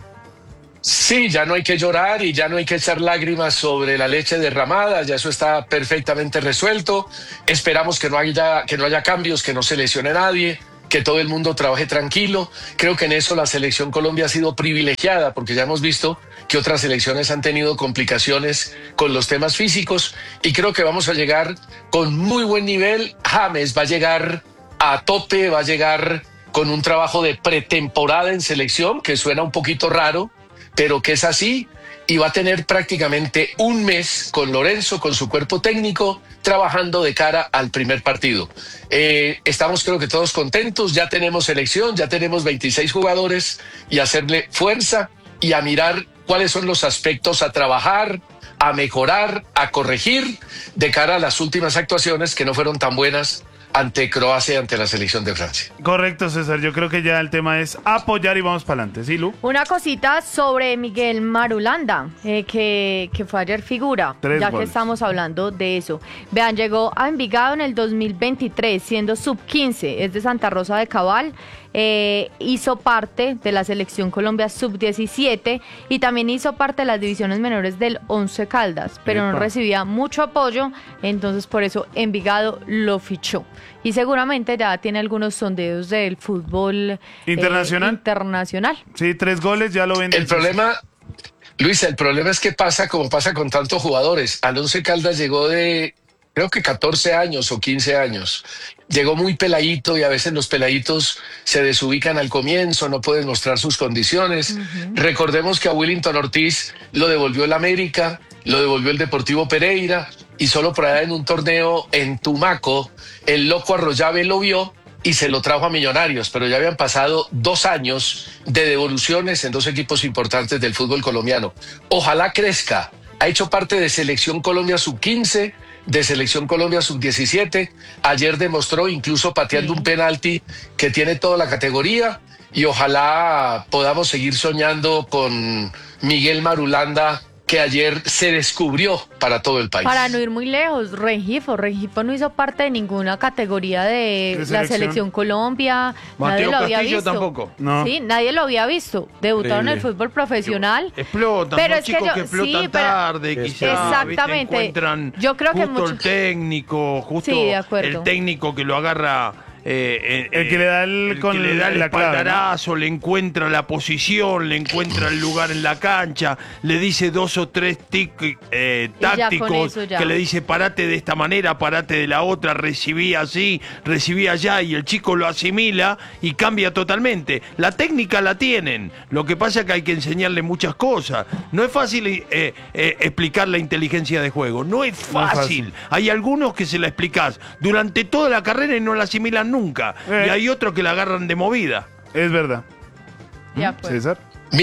Sí, ya no hay que llorar y ya no hay que echar lágrimas sobre la leche derramada, ya eso está perfectamente resuelto. Esperamos que no haya cambios, que no se lesione nadie, que todo el mundo trabaje tranquilo. Creo que en eso la selección Colombia ha sido privilegiada, porque ya hemos visto que otras selecciones han tenido complicaciones con los temas físicos, y creo que vamos a llegar con muy buen nivel. James va a llegar a tope, va a llegar con un trabajo de pretemporada en selección, que suena un poquito raro, pero que es así, y va a tener prácticamente un mes con Lorenzo, con su cuerpo técnico, trabajando de cara al primer partido. Estamos, creo que todos contentos, ya tenemos selección, ya tenemos 26 jugadores, y hacerle fuerza y a mirar cuáles son los aspectos a trabajar, a mejorar, a corregir de cara a las últimas actuaciones que no fueron tan buenas ante Croacia y ante la selección de Francia. Correcto, César. Yo creo que ya el tema es apoyar y vamos para adelante. ¿Sí, Lu? Una cosita sobre Miguel Marulanda, que fue ayer figura, 3 ya goles. que estamos hablando de eso. Vean, llegó a Envigado en el 2023, siendo sub-15, es de Santa Rosa de Cabal. Hizo parte de la selección Colombia sub-17 y también hizo parte de las divisiones menores del Once Caldas, pero no recibía mucho apoyo, entonces por eso Envigado lo fichó. Y seguramente ya tiene algunos sondeos del fútbol internacional. Sí, 3 goles, ya lo venden. El problema, Luisa, el problema es que pasa como pasa con tantos jugadores. Al Once Caldas llegó de, creo que 14 años o 15 años. Llegó muy peladito, y a veces los peladitos se desubican al comienzo, no pueden mostrar sus condiciones. Recordemos que a Willington Ortiz lo devolvió el América, lo devolvió el Deportivo Pereira, y solo por allá en un torneo en Tumaco, el loco Arroyave lo vio y se lo trajo a Millonarios, pero ya habían pasado 2 años de devoluciones en 2 equipos importantes del fútbol colombiano. Ojalá crezca. Ha hecho parte de Selección Colombia Sub-15, de Selección Colombia Sub-17. Ayer demostró, incluso pateando un penalti, que tiene toda la categoría, y ojalá podamos seguir soñando con Miguel Marulanda, que ayer se descubrió para todo el país. Para no ir muy lejos, Rengifo no hizo parte de ninguna categoría de la selección Colombia. Mateo nadie lo había Castillo visto. Tampoco. No. Sí, nadie lo había visto. Debutaron en el fútbol profesional. Explotan, pero son es que chicos yo- que explotan sí, pero- tarde, quizás. Exactamente. Encuentran Yo creo que justo el mucho- técnico, justo Sí, de acuerdo. el técnico que lo agarra. El que le da el que le da el la clave, ¿no? espaldarazo, le encuentra la posición, le encuentra el lugar en la cancha, le dice 2 o 3 ya tácticos, con eso ya. que le dice parate de esta manera, parate de la otra, recibí así, recibí allá, y el chico lo asimila y cambia totalmente. La técnica la tienen, lo que pasa es que hay que enseñarle muchas cosas. No es fácil explicar la inteligencia de juego, no es fácil. Hay algunos que se la explicás durante toda la carrera y no la asimilan nunca, y hay otros que la agarran de movida. Es verdad. Ya, pues. César.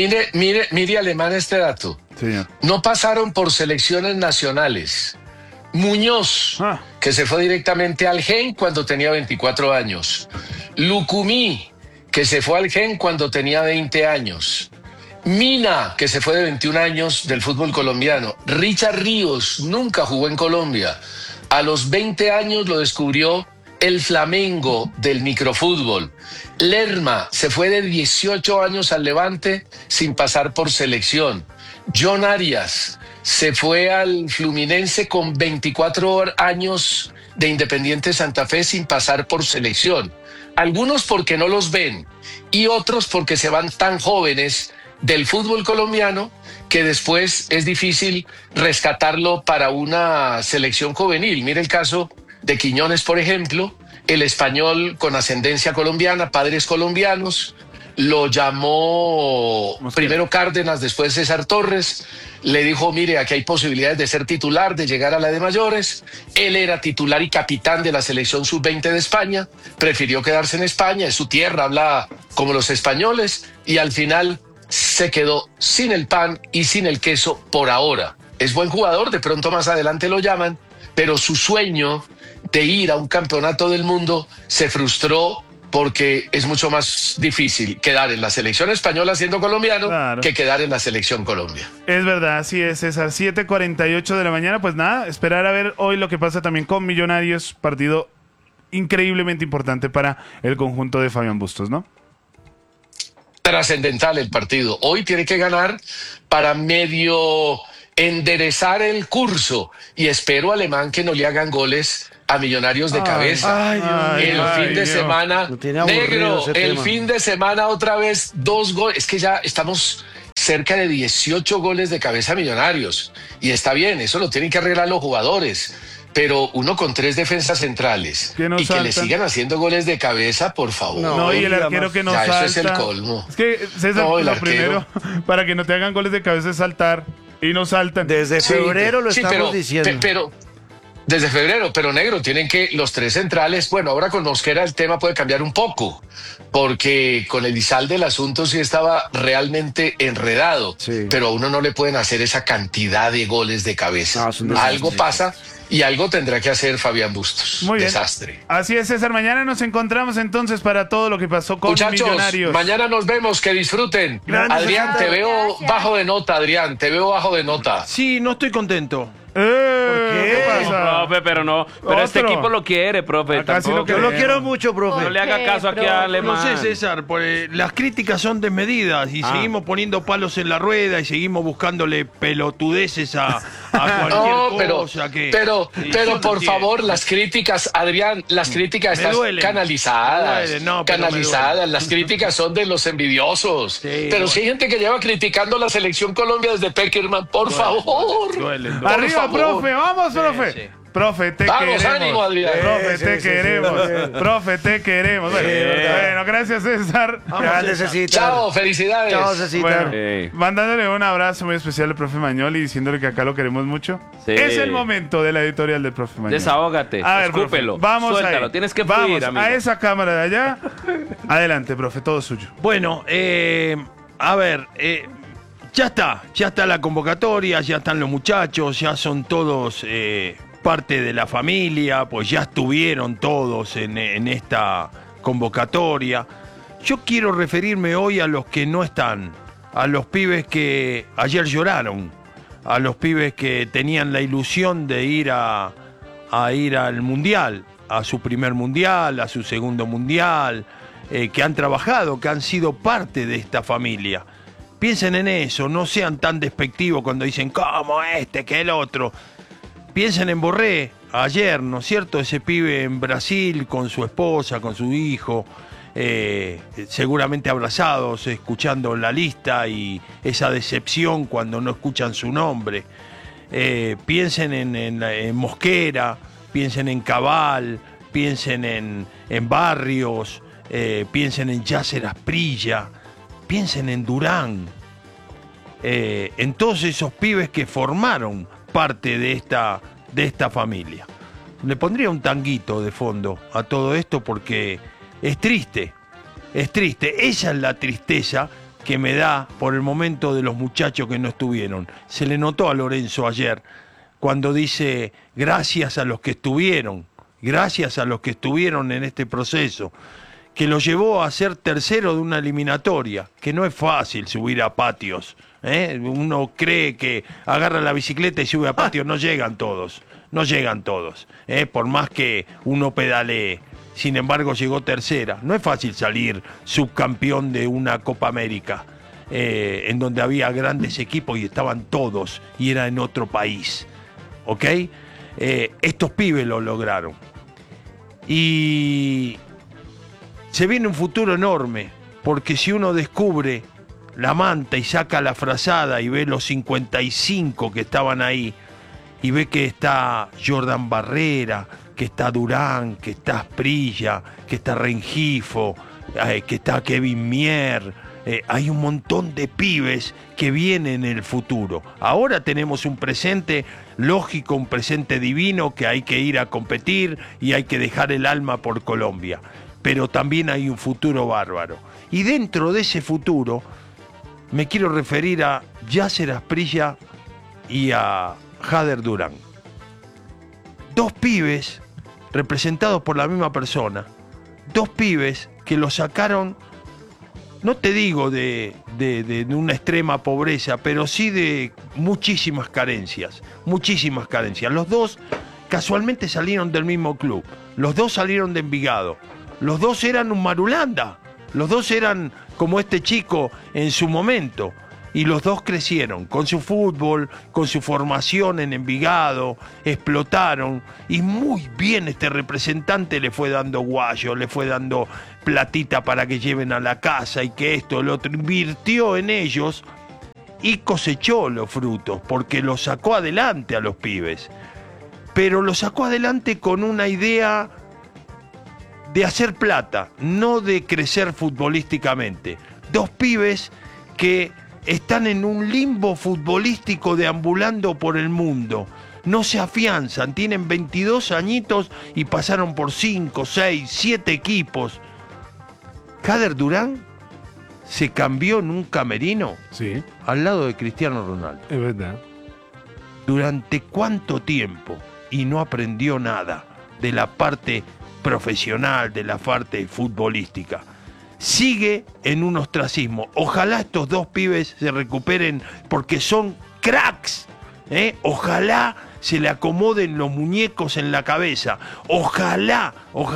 Mire, Alemán, este dato. Señor. No pasaron por selecciones nacionales. Muñoz, que se fue directamente al Gen cuando tenía 24 años. Lucumí, que se fue al Gen cuando tenía 20 años. Mina, que se fue de 21 años del fútbol colombiano. Richard Ríos nunca jugó en Colombia. A los 20 años lo descubrió el Flamengo del microfútbol. Lerma se fue de 18 años al Levante sin pasar por selección. John Arias se fue al Fluminense con 24 años de Independiente Santa Fe sin pasar por selección. Algunos porque no los ven y otros porque se van tan jóvenes del fútbol colombiano que después es difícil rescatarlo para una selección juvenil. Mire el caso de Quiñones, por ejemplo, el Español con ascendencia colombiana, padres colombianos. Lo llamó primero Cárdenas, después César Torres. Le dijo, mire, aquí hay posibilidades de ser titular, de llegar a la de mayores. Él era titular y capitán de la selección sub-20 de España. Prefirió quedarse en España, es su tierra, habla como los españoles. Y al final se quedó sin el pan y sin el queso por ahora. Es buen jugador, de pronto más adelante lo llaman, pero su sueño de ir a un campeonato del mundo se frustró porque es mucho más difícil quedar en la selección española siendo colombiano que quedar en la selección Colombia. Es verdad, así es, César. 7:48 de la mañana, pues nada, esperar a ver hoy lo que pasa también con Millonarios, partido increíblemente importante para el conjunto de Fabián Bustos, ¿no? Trascendental el partido. Hoy tiene que ganar para medio enderezar el curso y espero, Alemán, que no le hagan goles a Millonarios de cabeza. Fin de semana, negro, el fin de semana otra vez 2 goles. Es que ya estamos cerca de 18 goles de cabeza a Millonarios. Y está bien, eso lo tienen que arreglar los jugadores. Pero uno con 3 defensas centrales y que le sigan haciendo goles de cabeza, por favor. No, y el arquero que no salta. Eso es el colmo. Es que, César, lo primero, para que no te hagan goles de cabeza es saltar. Y no saltan. Desde febrero lo estamos diciendo. Pero desde febrero, pero negro, tienen que los 3 centrales. Bueno, ahora con Mosquera el tema puede cambiar un poco, porque con Elizalde el asunto sí estaba realmente enredado. Sí. Pero a uno no le pueden hacer esa cantidad de goles de cabeza. Algo pasa y algo tendrá que hacer Fabián Bustos. Muy bien. Desastre. Así es, César. Mañana nos encontramos entonces para todo lo que pasó con Millonarios. Mañana nos vemos, que disfruten. Gracias, Adrián, te veo bajo de nota, Adrián. Te veo bajo de nota. Sí, no estoy contento. ¿Por qué? ¿Qué pasa? Profe, pero no. Pero este equipo lo quiere, profe. Yo lo quiero mucho, profe. No le haga caso aquí a Alemán. No sé, César, las críticas son desmedidas y seguimos poniendo palos en la rueda y seguimos buscándole pelotudeces a cualquier cosa. Pero por favor, las críticas, Adrián, las críticas están canalizadas. Canalizadas. Las críticas son de los envidiosos. Sí, pero si hay gente que lleva criticando la selección Colombia desde Peckerman, por favor. Arriba, profe, vamos, profe. Sí. Profe, te queremos. Ánimo, Adrián. Profe, te queremos. Profe, te queremos. Bueno, gracias, César. Chao, felicidades. Chao, Cecita. Mandándole un abrazo muy especial al profe Mañol y diciéndole que acá lo queremos mucho. Sí. Es el momento de la editorial del profe Mañol. Desahógate, a ver, escúpelo, profe, vamos suéltalo, tienes que fluir, amigo. A esa cámara de allá. Adelante, profe, todo suyo. Bueno, a ver, ya está la convocatoria, ya están los muchachos, ya son todos parte de la familia, pues ya estuvieron todos en esta convocatoria. Yo quiero referirme hoy a los que no están, a los pibes que ayer lloraron, a los pibes que tenían la ilusión de ir ir al Mundial, a su primer Mundial, a su segundo Mundial, que han trabajado, que han sido parte de esta familia. Piensen en eso, no sean tan despectivos cuando dicen, ¿cómo que el otro? Piensen en Borré, ayer, ¿no es cierto? Ese pibe en Brasil con su esposa, con su hijo, seguramente abrazados, escuchando la lista y esa decepción cuando no escuchan su nombre. Piensen en Mosquera, piensen en Cabal, piensen en Barrios, piensen en Yasser Asprilla, piensen en Durán, en todos esos pibes que formaron parte de esta familia. Le pondría un tanguito de fondo a todo esto porque es triste. Esa es la tristeza que me da por el momento de los muchachos que no estuvieron. Se le notó a Lorenzo ayer cuando dice gracias a los que estuvieron en este proceso, que lo llevó a ser tercero de una eliminatoria, que no es fácil subir a patios. Uno cree que agarra la bicicleta y sube a patios, no llegan todos, por más que uno pedalee. Sin embargo, llegó tercera. No es fácil salir subcampeón de una Copa América, en donde había grandes equipos y estaban todos, y era en otro país. ¿Ok? Estos pibes lo lograron. Y se viene un futuro enorme, porque si uno descubre la manta y saca la frazada y ve los 55 que estaban ahí, y ve que está Jordan Barrera, que que está Durán, que está Asprilla, que está Rengifo, que está Kevin Mier. Hay un montón de pibes que vienen en el futuro. Ahora tenemos un presente lógico, un presente divino, que hay que ir a competir y hay que dejar el alma por Colombia. Pero también hay un futuro bárbaro. Y dentro de ese futuro me quiero referir a Yasser Asprilla y a Jader Durán. Dos pibes representados por la misma persona. Dos pibes que lo sacaron, no te digo de una extrema pobreza, pero sí de muchísimas carencias. Muchísimas carencias. Los dos casualmente salieron del mismo club. Los dos salieron de Envigado. Los dos eran un Marulanda. Los dos eran como este chico en su momento. Y los dos crecieron con su fútbol, con su formación en Envigado, explotaron. Y muy bien este representante le fue dando guayo, le fue dando platita para que lleven a la casa y que esto, lo otro. Invirtió en ellos y cosechó los frutos, porque los sacó adelante a los pibes. Pero los sacó adelante con una idea de hacer plata, no de crecer futbolísticamente. Dos pibes que están en un limbo futbolístico deambulando por el mundo. No se afianzan, tienen 22 añitos y pasaron por 5, 6, 7 equipos. Jader Durán se cambió en un camerino al lado de Cristiano Ronaldo. Es verdad. ¿Durante cuánto tiempo? Y no aprendió nada de la parte profesional, de la parte futbolística. Sigue en un ostracismo. Ojalá estos dos pibes se recuperen porque son cracks. Ojalá se le acomoden los muñecos en la cabeza. Ojalá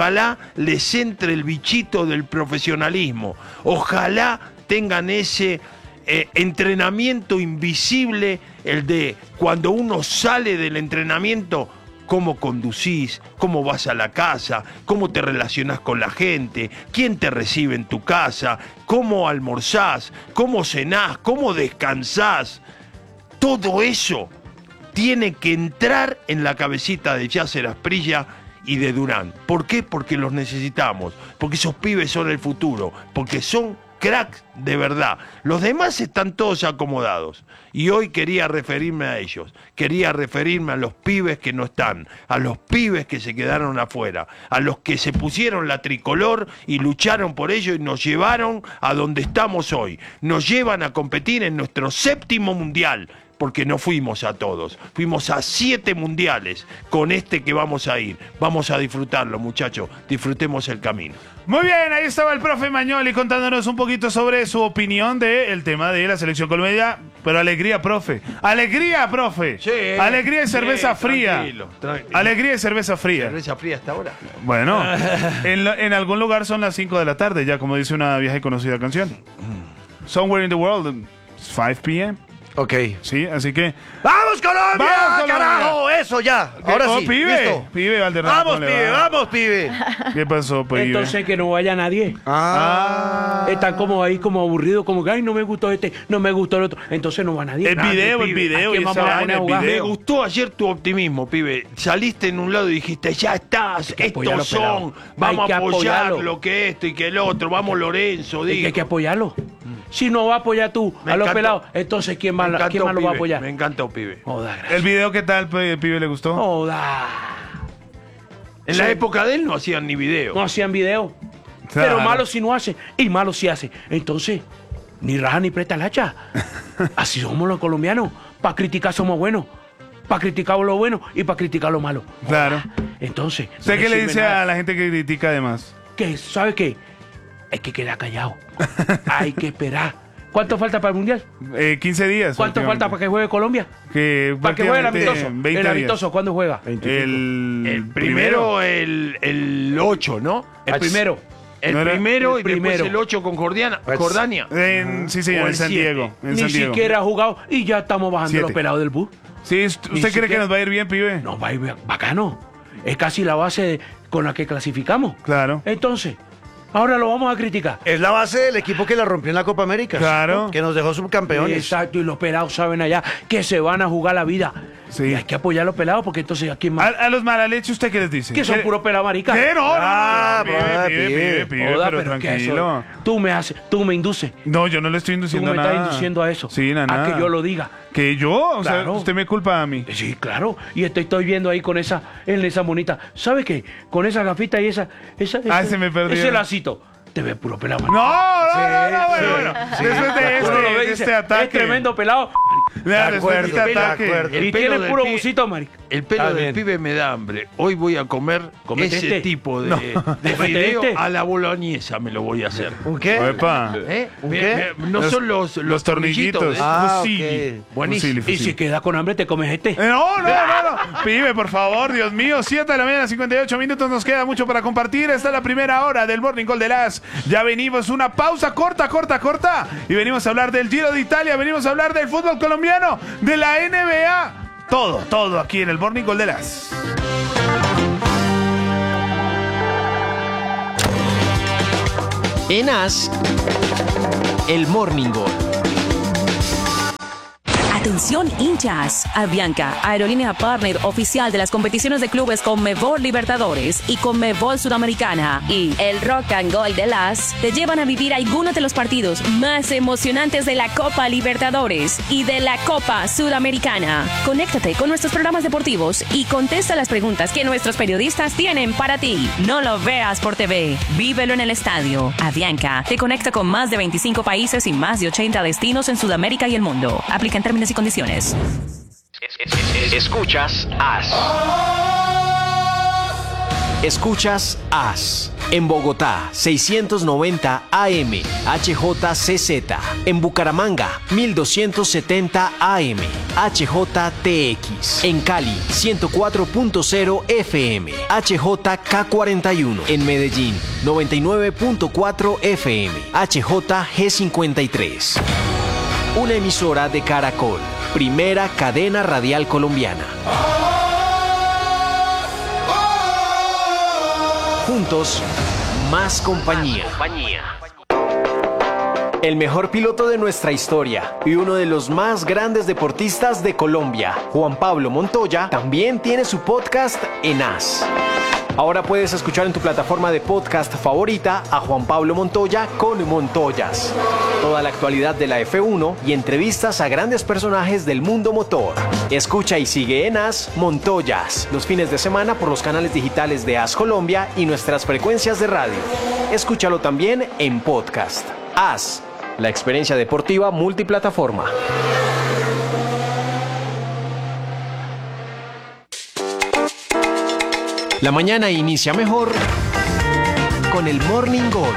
les entre el bichito del profesionalismo. Ojalá tengan ese entrenamiento invisible, el de cuando uno sale del entrenamiento, cómo conducís, cómo vas a la casa, cómo te relacionás con la gente, quién te recibe en tu casa, cómo almorzás, cómo cenás, cómo descansás. Todo eso tiene que entrar en la cabecita de Yasser Asprilla y de Durán. ¿Por qué? Porque los necesitamos, porque esos pibes son el futuro, porque son cracks de verdad. Los demás están todos acomodados. Y hoy quería referirme a ellos. Quería referirme a los pibes que no están, a los pibes que se quedaron afuera, a los que se pusieron la tricolor y lucharon por ello y nos llevaron a donde estamos hoy. Nos llevan a competir en nuestro 7º mundial. Porque no fuimos a todos, fuimos a 7 mundiales con este que vamos a ir. Vamos a disfrutarlo, muchachos, disfrutemos el camino. Muy bien, ahí estaba el profe Magnoli contándonos un poquito sobre su opinión del tema de la selección colombiana. Pero alegría, profe. Alegría, profe. Sí, alegría y cerveza fría. Tranquilo. Alegría y cerveza fría. ¿Cerveza fría hasta ahora? Bueno, en algún lugar son las 5 de la tarde, ya como dice una vieja y conocida canción. Somewhere in the world, it's 5 p.m. Ok. Sí, así que... ¡Vamos, Colombia! ¡Vamos, Colombia! ¡Carajo! Eso ya. Ahora sí. Pibe. Listo. Pibe, Valderrama. ¡Vamos, pibe! ¡Vamos, pibe! ¿Qué pasó, pibe? Entonces que no vaya nadie. Están como ahí, como aburridos, como que, ay, no me gustó este, no me gustó el otro. Entonces no va nadie. El video. ¿A quién vamos a poner a jugar? Me gustó ayer tu optimismo, pibe. Saliste en un lado y dijiste, ya estás, estos son, vamos a apoyar lo que esto y que el otro, vamos Lorenzo, digo. Hay que apoyarlo. Si no va a apoyar tú a los pelados, entonces ¿quién más lo va a apoyar? Me encantó, pibe. Joda, gracias. ¿El video qué tal, pibe, le gustó? Joda. En la época de él no hacían ni video. No hacían video. Claro. Pero malo si no hace y malo si hace. Entonces, ni raja ni presta el hacha. Así somos los colombianos. Para criticar somos buenos. Para criticar lo bueno y para criticar lo malo. Claro. Entonces. ¿Usted no qué le sirve dice nada. a la gente que critica además? Que, ¿sabe qué? Hay que quedar callado. Hay que esperar. ¿Cuánto falta para el Mundial? 15 días. ¿Cuánto falta para que juegue Colombia? Para que juegue el amistoso. El amistoso, ¿cuándo juega? El Primero el 8, ¿no? El primero. El primero y después el 8 con Jordania. Sí, señor, en San Diego. Ni siquiera ha jugado y ya estamos bajando los pelados del bus. Sí, ¿usted cree que nos va a ir bien, pibe? Nos va a ir bacano. Es casi la base con la que clasificamos. Claro. Entonces, ahora lo vamos a criticar. Es la base del equipo que la rompió en la Copa América. Claro. Que nos dejó subcampeones. Exacto, y los pelados saben allá que se van a jugar la vida. Sí. Y hay que apoyar a los pelados porque entonces aquí más. A los mala leche, ¿usted qué les dice? Que son puro pelado marica. ¿Qué? No, pibe. Joda, pero pero ¿qué es eso? tranquilo. Tú me induces. No, yo no le estoy Tú induciendo me nada. estás induciendo a eso. Sí, nada. A que yo lo diga. ¿Que yo? O sea, Claro. usted me culpa a mí. Sí, claro. Y estoy viendo ahí con esa monita. ¿Sabe qué? Con esa gafita y esa se me perdió. ese lacito. Te ve puro pelado No, marica. bueno. Después de Uno lo ve y este dice, ataque. es tremendo pelado. Después de este ataque. Y tiene puro busito, marica. El pelo Está del bien. pibe me da hambre. Hoy voy a comer Comete ese este. tipo de Comete fideo este. a la boloñesa, me lo voy a hacer. ¿Un qué? Epa. ¿Un qué? No son los tornillitos. Ah, Fusilli. ok. Buenísimo. Y si queda con hambre, te comes este. No. Pibe, por favor, Dios mío. 7 de la mañana, 58 minutos. Nos queda mucho para compartir. Esta es la primera hora del Morning Call de las. Ya venimos, una pausa corta. Y venimos a hablar del Giro de Italia. Venimos a hablar del fútbol colombiano, de la NBA. Todo aquí en el Morning Call de las. En AS, el Morning Call. Atención hinchas, Avianca, aerolínea partner oficial de las competiciones de clubes Conmebol Libertadores y Conmebol Sudamericana y el Rock and Gold de las te llevan a vivir algunos de los partidos más emocionantes de la Copa Libertadores y de la Copa Sudamericana. Conéctate con nuestros programas deportivos y contesta las preguntas que nuestros periodistas tienen para ti. No lo veas por TV, vívelo en el estadio. Avianca te conecta con más de 25 países y más de 80 destinos en Sudamérica y el mundo. Aplica en términos y condiciones. Escuchas AS. Escuchas AS. En Bogotá, 690 AM, HJCZ. En Bucaramanga, 1270 AM, HJTX. En Cali, 104.0 FM, HJK41. En Medellín, 99.4 FM, HJG53. Una emisora de Caracol, primera cadena radial colombiana. Juntos, más compañía. El mejor piloto de nuestra historia y uno de los más grandes deportistas de Colombia, Juan Pablo Montoya, también tiene su podcast en AS. Ahora puedes escuchar en tu plataforma de podcast favorita a Juan Pablo Montoya con Montoyas. Toda la actualidad de la F1 y entrevistas a grandes personajes del mundo motor. Escucha y sigue en AS Montoyas los fines de semana por los canales digitales de AS Colombia y nuestras frecuencias de radio. Escúchalo también en podcast. AS, la experiencia deportiva multiplataforma. La mañana inicia mejor con el Morning Call.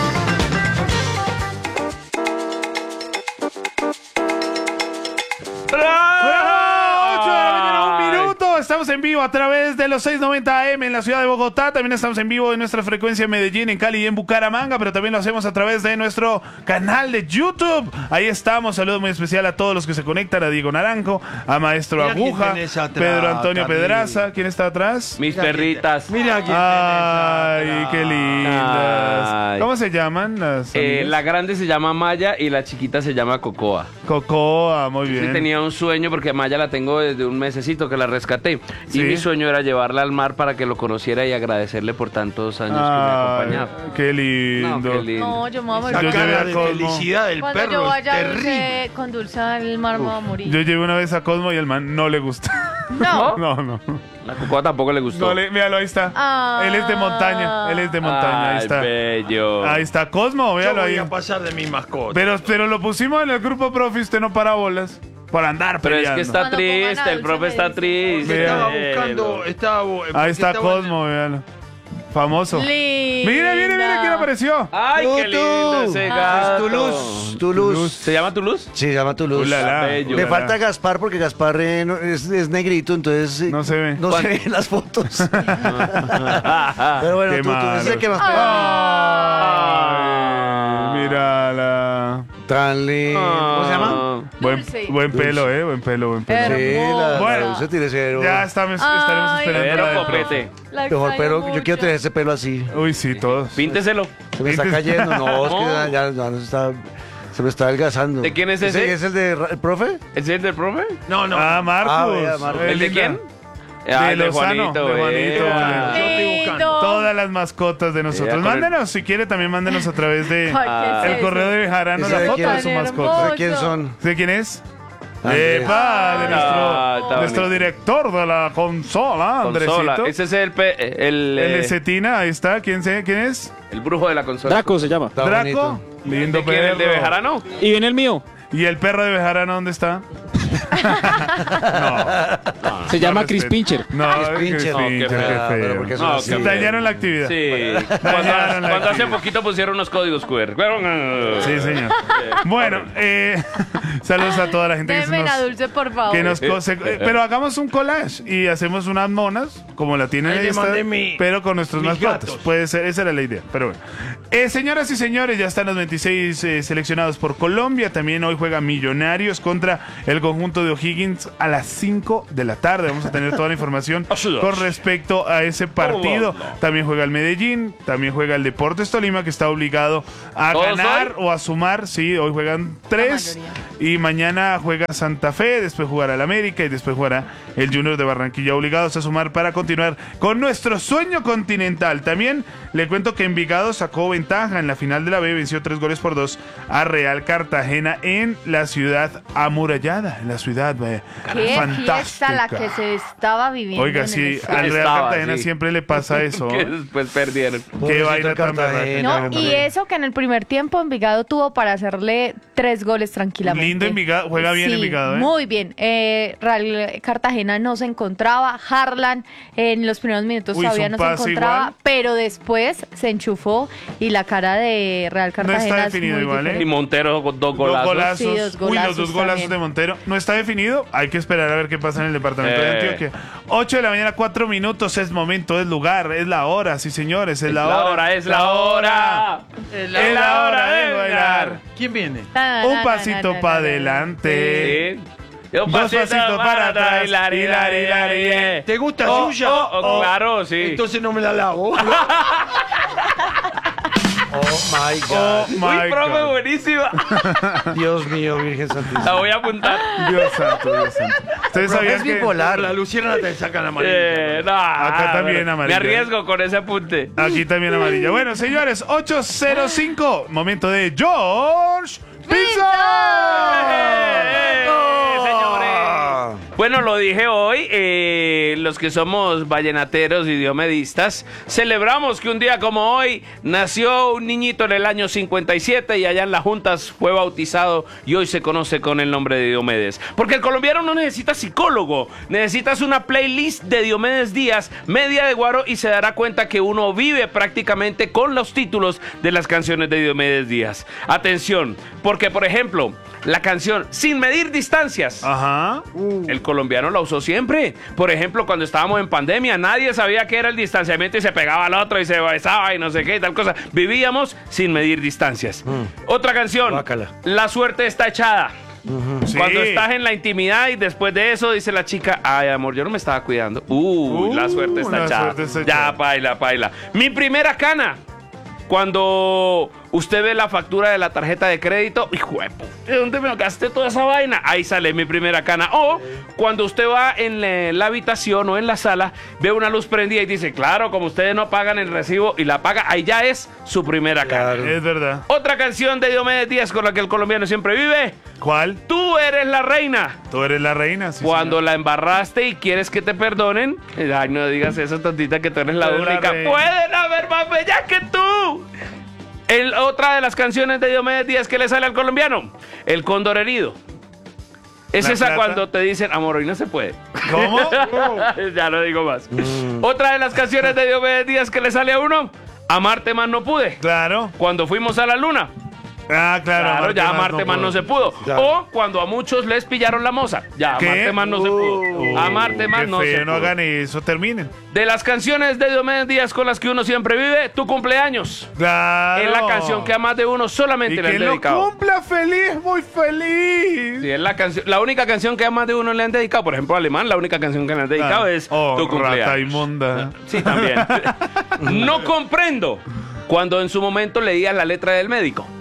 Estamos en vivo a través de los 690 AM en la ciudad de Bogotá. También estamos en vivo en nuestra frecuencia en Medellín, en Cali y en Bucaramanga. Pero también lo hacemos a través de nuestro canal de YouTube. Ahí estamos. Saludo muy especial a todos los que se conectan. A Diego Naranjo, a Maestro Mira quién Aguja, tenés atrás, Pedro Antonio Carlito. Pedraza. ¿Quién está atrás? Mis perritas. Mira quién Ay, qué lindas. Ay. ¿Cómo se llaman las amigas? La grande se llama Maya y la chiquita se llama Cocoa. Cocoa, muy bien. Sí, tenía un sueño porque a Maya la tengo desde un mesecito que la rescaté. Sí. Y mi sueño era llevarla al mar para que lo conociera y agradecerle por tantos años que me acompañaba. Qué lindo. No, qué lindo. No, yo me voy a La morir. cara llevé de a Cosmo. felicidad del Cuando yo perro es vaya terrible. con Dulce al mar me voy a morir. Yo llevé una vez a Cosmo y al man no le gusta. No. No. La Cocoa tampoco le gustó. Míralo, ahí está. Ah. Él es de montaña. Ahí Ay, está. bello. Ahí está Cosmo, Yo véalo voy ahí. a pasar de mi mascota. Pero lo pusimos en el grupo profe, usted no para bolas. Por andar Pero es peleando. que está Cuando pongan a triste, el Dulce profe me está dice. triste. Estaba Mira. buscando. Ahí está estaba en- Cosmo, véalo. Famoso. Linda. Mire quién apareció. Ay, qué lindo ese gato. Toulouse. ¿Se llama Toulouse? Sí, se llama Toulouse. Ulala, bello. Le ulala. falta Gaspar porque Gaspar es negrito, entonces No se ve. no se ve en las fotos. Pero bueno, Qué tú es el que más Ay, mírala. Tan lindo. ¿Cómo se llama? Dulce. Buen pelo, buen pelo. Sí, la Bueno, Dulce tiene cero. Ya estaremos esperando Ay, la Pero del profe. copete. La Mejor, extraño pero mucho. yo quiero tener ese pelo así. Uy, sí, todos. Pínteselo. Se me está cayendo. No, es que ya no se está. Se me está adelgazando. ¿De quién es ese? ¿Es el el profe? ¿Es el del profe? No, no. Ah, Marcos. vea, Marcos. ¿El de quién? De Lozano, de Juanito. Yo estoy buscando. Todas las mascotas de nosotros. con el- Mándenos, si quiere, también mándenos a través de Ay, ¿qué es el eso? correo de Bejarano ¿Ese la de foto quién de es? su Tan mascota. ¿De quién son? ¿De quién es? Andrés. ¡Epa! De Ah, está nuestro bonito. director de la consola, Consola. Andresito. Ese es el El de Cetina, ahí está. ¿Quién es? el brujo de la consola. Draco se llama. Está Draco. bonito. Lindo ¿De quién? ¿El de perro. Bejarano? Y viene el mío. ¿Y el perro de Bejarano dónde está? Se llama No, Chris respeto. Pincher. No, Chris Pincher. No, qué feo. qué Pero ¿por qué son No, así? qué feo. Dañaron la actividad. Sí. Dañaron la Cuando hace actividad. poquito pusieron unos códigos QR. Sí, señor. Bueno, saludos a toda la gente que Denme la nos... dulce, por favor. Que nos pero hagamos un collage y hacemos unas monas, como la tienen Ahí le esta, mandé mi- pero con nuestros mis mascotas. gatos. Puede ser, esa era la idea. Pero bueno. Señoras y señores, ya están los 26 seleccionados por Colombia. También hoy juega Millonarios contra el conjunto de O'Higgins a las 5 de la tarde. Vamos a tener toda la información con respecto a ese partido. También juega el Medellín, también juega el Deportes Tolima, que está obligado a ¿Todos ganar hoy? o a sumar. Sí, hoy juegan 3 y mañana juega Santa Fe, después jugará el América y después jugará el Junior de Barranquilla, obligados a sumar para continuar con nuestro sueño continental. También le cuento que Envigado sacó ventaja en la final de la B, venció 3-2 a Real Cartagena en la ciudad amurallada, en la ciudad Qué fantástica. fiesta la que se estaba viviendo. Oiga, en sí, el estadio. al Real Estaba, Cartagena sí. siempre le pasa eso. Que después perdieron. Qué Pobrecito vaina tan Cartagena. berraca. No, y eso que en el primer tiempo Envigado tuvo para hacerle 3 goles tranquilamente. Lindo Envigado, juega bien Sí, Envigado, ¿eh? muy bien. Real Cartagena no se encontraba. Harlan en los primeros minutos Uy, hizo todavía un no se pase encontraba, igual. pero después se enchufó y la cara de Real Cartagena es definido muy igual, ¿eh? Y diferente. Montero con 2 Dos golazos. golazos. Sí, dos Uy, los golazos 2 golazos también. de Montero. No está definido. Hay que esperar a ver qué pasa en el departamento de Antioquia. 8 de la mañana, 4 minutos. Es momento, es lugar, es la hora. Sí, señores, es la hora. Es la hora. Es la hora de bailar. ¿Quién viene? Un pasito para adelante. Sí. Un Dos pasitos para atrás. Hilari, hilari, hilari. ¿Te gusta Oh, suya? oh, claro, sí. Entonces no me la lavo. Oh my Oh God. my Uy, profe, God. buenísima. Dios mío, Virgen Santísima. La voy a apuntar. Dios santo, Dios santo. Ustedes Profe, sabían es que bipolar. La Luciana te sacan amarilla. No, Acá también bueno, amarilla. Me arriesgo con ese apunte. aquí también amarilla. Bueno, señores, 8:05. Momento de George Pizza. Señores. Bueno, lo dije hoy, los que somos vallenateros y diomedistas, celebramos que un día como hoy nació un niñito en el año 57 y allá en las juntas fue bautizado y hoy se conoce con el nombre de Diomedes. Porque el colombiano no necesita psicólogo, necesitas una playlist de Diomedes Díaz, media de guaro, y se dará cuenta que uno vive prácticamente con los títulos de las canciones de Diomedes Díaz. Atención, porque por ejemplo, la canción Sin Medir Distancias. Ajá. El colombiano la usó siempre. Por ejemplo, cuando estábamos en pandemia, nadie sabía qué era el distanciamiento y se pegaba al otro y se besaba y no sé qué y tal cosa. Vivíamos sin medir distancias. Otra canción, Guácala. La suerte está echada. Sí. Cuando estás en la intimidad y después de eso dice la chica, ay amor, yo no me estaba cuidando. La suerte está la echada. suerte está echada. Ya, paila. Mi primera cana. Cuando usted ve la factura de la tarjeta de crédito, hijo de puta, ¿de dónde me gasté toda esa vaina? Ahí sale mi primera cana. O cuando usted va en la habitación o en la sala, ve una luz prendida y dice, claro, como ustedes no pagan el recibo y la paga, ahí ya es su primera cana. Es verdad. Otra canción de Diomedes Díaz con la que el colombiano siempre vive. ¿Cuál? Tú eres la reina. Tú eres la reina. Sí, Cuando señor. la embarraste y quieres que te perdonen, ay, no digas eso, tontita, que tú eres la Tú eres la única. reina. Pueden haber más bella que tú. Otra de las canciones de Diomedes Díaz que le sale al colombiano, El Cóndor Herido. Es La esa plata. cuando te dicen, amor, hoy no se puede. ¿Cómo? Ya no digo más. Otra de las canciones de Diomedes Díaz que le sale a uno, Amarte más no pude. Claro. Cuando fuimos a la luna. Ah, claro. Ya Amarte más no se pudo. Claro. O cuando a muchos les pillaron la moza. Ya, ¿Qué? Amarte más no se pudo. Amarte más Qué no se feo, pudo. no hagan eso, terminen. De las canciones de Diomedes Díaz con las que uno siempre vive, Tu cumpleaños. Claro. Es la canción que a más de uno Y solamente le han que lo dedicado. cumpla feliz, muy feliz. Sí, es la única canción que a más de uno le han dedicado. Por ejemplo, Alemán, la única canción que le han dedicado es Oh, Tu cumpleaños. rata inmunda. Sí, también. No comprendo cuando en su momento leía la letra del médico.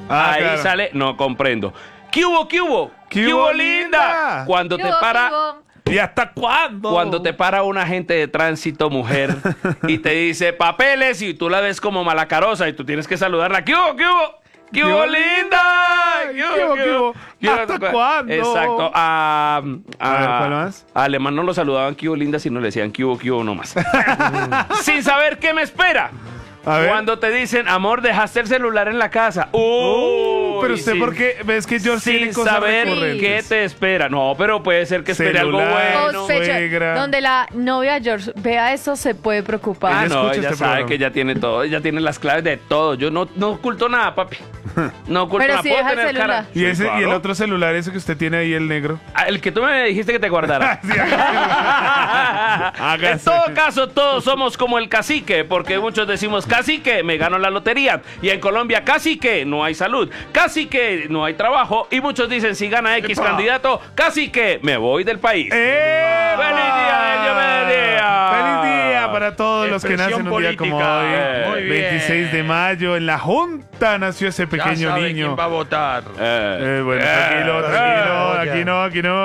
Ah, ahí claro. sale, no comprendo. ¿Qué hubo, qué hubo? ¿Qué hubo, linda? Cuando te para... ¿Y hasta cuándo? Cuando te para un agente de tránsito, mujer, y te dice papeles y tú la ves como malacarosa y tú tienes que saludarla. ¿Qué hubo, qué hubo? ¿Qué hubo, linda? ¿Qué hubo, qué hubo? ¿Qué hubo? ¿Hasta cuándo? Exacto. A ver, ¿cuál más? A Alemán no lo saludaban ¿qué hubo, linda? Sino le decían ¿qué hubo nomás. Sin saber qué me espera. A ver. Cuando te dicen, amor, dejaste el celular en la casa. Pero usted, ¿por qué? ¿Ves que George tiene Sin cosas saber recurrentes? qué te espera. No, pero puede ser que espere algo Celular. bueno. Sospecha, donde la novia George vea eso se puede preocupar. Ah, no, escucha ella este sabe programa. que ella tiene todo, ella tiene las claves de todo. Yo no oculto nada, papi. No oculto Pero nada. si Puedo deja el tener celular. cara. ¿Y, Sí, ese, y el claro. otro celular, ese que usted tiene ahí, el negro? Ah, el que tú me dijiste que te guardara. Sí, hágase. En todo caso, todos somos como el cacique, porque muchos decimos cacique, me gano la lotería. Y en Colombia, cacique, no hay salud. Cacique, no hay trabajo. Y muchos dicen, si gana X candidato, cacique, me voy del país. ¡Eh! ¡Feliz día del Diomedes! ¡Feliz día para todos los que Expresión nacen un día como política. Muy hoy! bien. 26 de mayo, en la Junta nació ese Ya pequeño sabe niño. quién va a votar. Bueno, tranquilo, ya. aquí no.